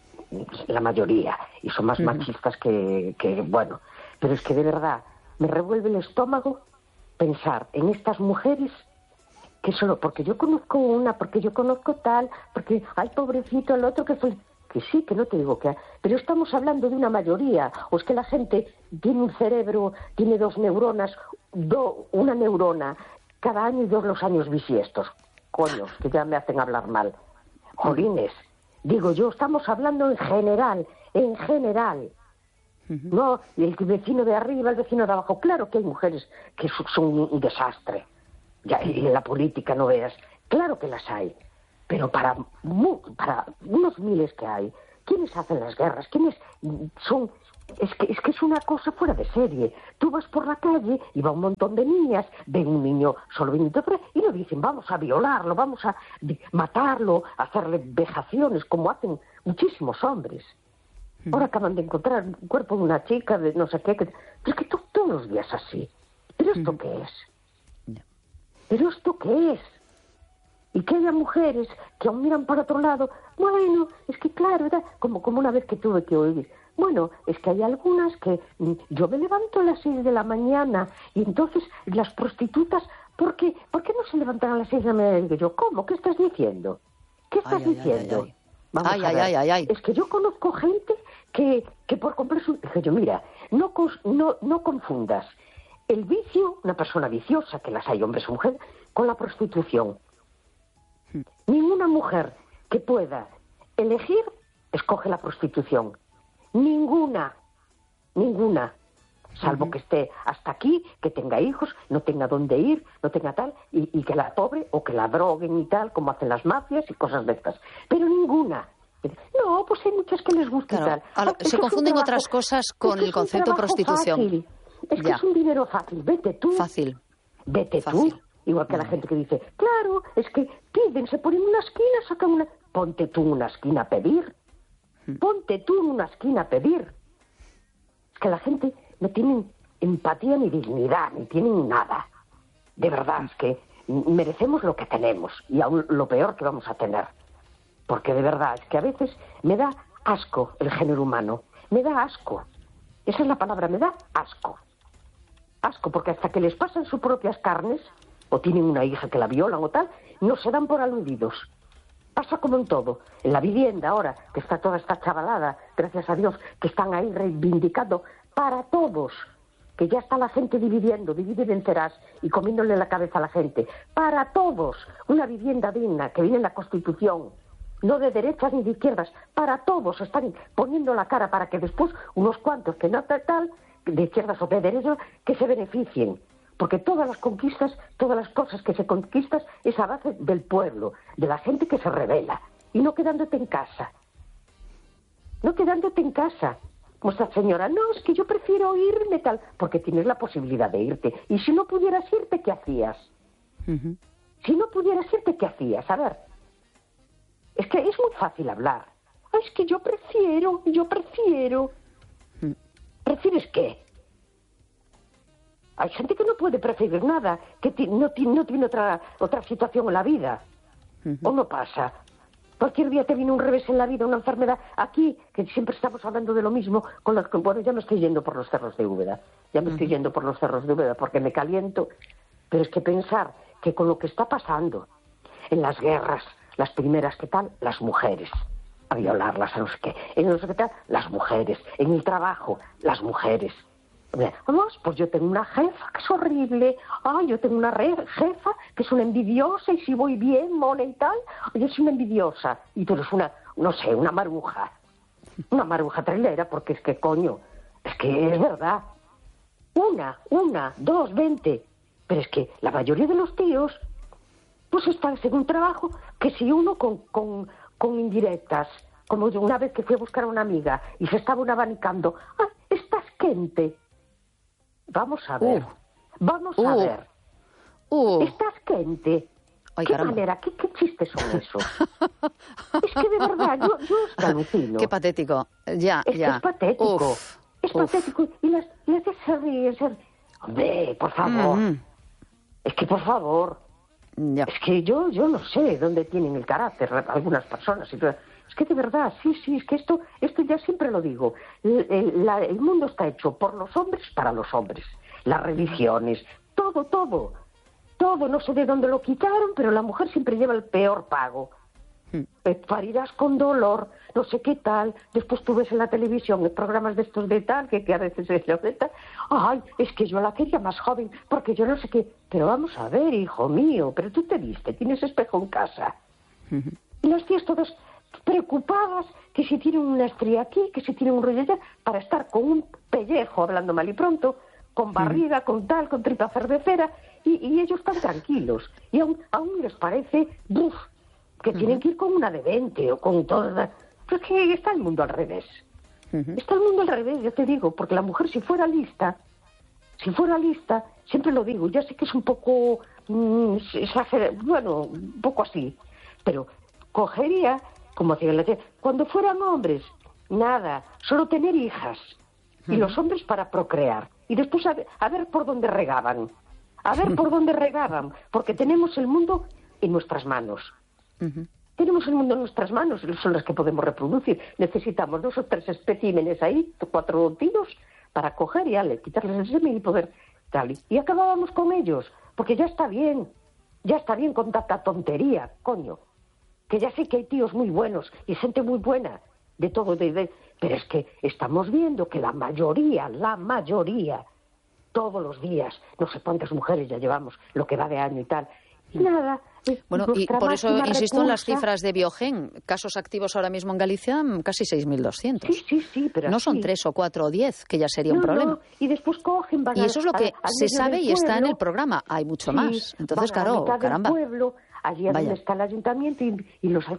la mayoría, y son más uh-huh. machistas que, que, bueno. Pero es que de verdad, me revuelve el estómago pensar en estas mujeres que solo porque yo conozco una, porque yo conozco tal, porque ay pobrecito el otro que fue, que sí, que no te digo que, pero estamos hablando de una mayoría, o es que la gente tiene un cerebro, tiene dos neuronas, do, una neurona cada año y dos los años bisiestos, coños, que ya me hacen hablar mal, jolines, digo yo, estamos hablando en general, en general. Uh-huh. No, el vecino de arriba, el vecino de abajo, claro que hay mujeres que son un desastre. Ya, y en la política no veas, claro que las hay, pero para, para unos miles que hay, ¿quiénes hacen las guerras? ¿Quiénes son? Es que, es que es una cosa fuera de serie. Tú vas por la calle y va un montón de niñas, ven un niño solo vinito y lo dicen, vamos a violarlo, vamos a matarlo, a hacerle vejaciones, como hacen muchísimos hombres. Ahora acaban de encontrar un cuerpo de una chica, de no sé qué, que, pero es que tú, todos los días así. ¿Pero esto qué es? ¿Pero esto qué es? Y que haya mujeres que aún miran para otro lado. Bueno, es que claro, era como, como una vez que tuve que oír. Bueno, es que hay algunas que yo me levanto a las seis de la mañana y entonces las prostitutas, ¿por qué, ¿por qué no se levantan a las seis de la mañana? Y digo yo, ¿cómo? ¿Qué estás diciendo? ¿Qué estás ay, diciendo? Ay, ay, ay. Vamos ay, a ver. Ay, ay, ay. Es que yo conozco gente que, que por comprar su... Dije yo, mira, no, no, no confundas el vicio, una persona viciosa, que las hay hombres o mujeres, con la prostitución. Hmm. Ninguna mujer que pueda elegir escoge la prostitución. Ninguna, ninguna. Salvo uh-huh. que esté hasta aquí, que tenga hijos, no tenga dónde ir, no tenga tal, y, y que la pobre o que la droguen y tal, como hacen las mafias y cosas de estas. Pero ninguna. No, pues hay muchas que les gusta claro, y tal. Lo, se confunden trabajo, otras cosas con el concepto prostitución. Fácil. Es que ya. es un dinero fácil. Vete tú. Fácil. Vete fácil. tú. Igual que la gente que dice, claro, es que piden, se ponen en una esquina, sacan una... Ponte tú en una esquina a pedir. Ponte tú en una esquina a pedir. Es que la gente no tiene empatía ni dignidad, ni tienen nada. De verdad, es que merecemos lo que tenemos y aún lo peor que vamos a tener. Porque de verdad, es que a veces me da asco el género humano. Me da asco. Esa es la palabra, me da asco. Asco, porque hasta que les pasan sus propias carnes, o tienen una hija que la violan o tal, no se dan por aludidos. Pasa como en todo. En la vivienda ahora, que está toda esta chavalada, gracias a Dios, que están ahí reivindicando para todos, que ya está la gente dividiendo, divide y vencerás, y comiéndole la cabeza a la gente. Para todos, una vivienda digna, que viene en la Constitución, no de derechas ni de izquierdas, para todos están poniendo la cara para que después unos cuantos que no tal, de izquierdas o de derechas, que se beneficien. Porque todas las conquistas, todas las cosas que se conquistan es a base del pueblo, de la gente que se rebela, y no quedándote en casa. No quedándote en casa. Como esta señora, no, es que yo prefiero irme tal, porque tienes la posibilidad de irte. Y si no pudieras irte, ¿qué hacías? Uh-huh. Si no pudieras irte, ¿qué hacías? A ver, es que es muy fácil hablar. Ay, es que yo prefiero, yo prefiero. Uh-huh. ¿Prefieres qué? Hay gente que no puede preferir nada, que t- no, t- no tiene otra otra situación en la vida. Uh-huh. ¿O no pasa? Cualquier día te viene un revés en la vida, una enfermedad. Aquí, que siempre estamos hablando de lo mismo, con los que, bueno, ya me estoy yendo por los cerros de Úbeda. Ya me uh-huh. estoy yendo por los cerros de Úbeda porque me caliento. Pero es que pensar que con lo que está pasando en las guerras, las primeras que tal, las mujeres, a violarlas, a no sé qué, en no sé qué tal, las mujeres, en el trabajo, las mujeres. Vamos, pues yo tengo una jefa que es horrible, ay, yo tengo una re- jefa que es una envidiosa y si voy bien, mona y tal, yo soy una envidiosa y tú eres una, no sé, una maruja, una maruja trailera, porque es que coño, es que es verdad, una, una, dos, veinte, Pero es que la mayoría de los tíos, pues están según trabajo, que si uno con, con, con indirectas, como una vez que fui a buscar a una amiga y se estaba una abanicando, ¡ah, estás quente! Vamos a ver, uh. vamos uh. a ver. Uh. Estás quente. Ay, ¿Qué caramba. manera? ¿Qué, ¿Qué chistes son esos? Es que de verdad, yo, yo es alucino. Qué patético. Ya, es ya. Que es patético. Uf. Es Uf. patético. Y las, y las de se ríen, se ríen. Hombre, por favor. Mm. Es que, por favor. Ya. Es que yo, yo no sé dónde tienen el carácter algunas personas. Es que de verdad, sí, sí, es que esto, esto ya siempre lo digo. El, el, la, el mundo está hecho por los hombres para los hombres. Las religiones, todo, todo. Todo, no sé de dónde lo quitaron, pero la mujer siempre lleva el peor pago. Hmm. Parirás con dolor, no sé qué tal. Después tú ves en la televisión en programas de estos de tal, que, que a veces es de tal. Ay, es que yo la quería más joven, porque yo no sé qué. Pero vamos a ver, hijo mío, pero tú te viste, tienes espejo en casa. Hmm. Y las tías todas preocupadas, que si tienen una estría aquí, que si tienen un rollo allá, para estar con un pellejo, hablando mal y pronto, con barriga, hmm. con tal, con tripa cervecera. Y, y ellos están tranquilos. Y aún, aún les parece, ¡buf!, que uh-huh. tienen que ir con una de veinte o con toda... Pero es que está el mundo al revés. Uh-huh. Está el mundo al revés, yo te digo, porque la mujer si fuera lista, si fuera lista, siempre lo digo, ya sé que es un poco mmm, exagerado, bueno, un poco así, pero cogería, como hacían las... Cuando fueran hombres, nada, solo tener hijas. Uh-huh. Y los hombres para procrear. Y después a ver, a ver por dónde regaban. A ver por dónde regaban, porque tenemos el mundo en nuestras manos. Uh-huh. Tenemos el mundo en nuestras manos, son las que podemos reproducir. Necesitamos dos o tres especímenes ahí, cuatro tiros, para coger y ale, quitarles el semen y poder tal. Y acabábamos con ellos, porque ya está bien, ya está bien con tanta tontería, coño. Que ya sé que hay tíos muy buenos y gente muy buena, de todo, de, de, pero es que estamos viendo que la mayoría, la mayoría... todos los días, no sé cuántas mujeres ya llevamos, lo que va de año y tal. Y nada. Bueno, y por eso insisto repulsa. en las cifras de Biogen. Casos activos ahora mismo en Galicia, casi seis mil doscientos. Sí, sí, sí, pero no así. son tres o cuatro o diez, que ya sería no, un problema. No. Y después cogen, van Y eso es lo que a, se sabe y está en el programa. Hay mucho sí, más. Entonces, van claro, a mitad caramba. Del pueblo, allí a donde está el ayuntamiento y, y los alcaldes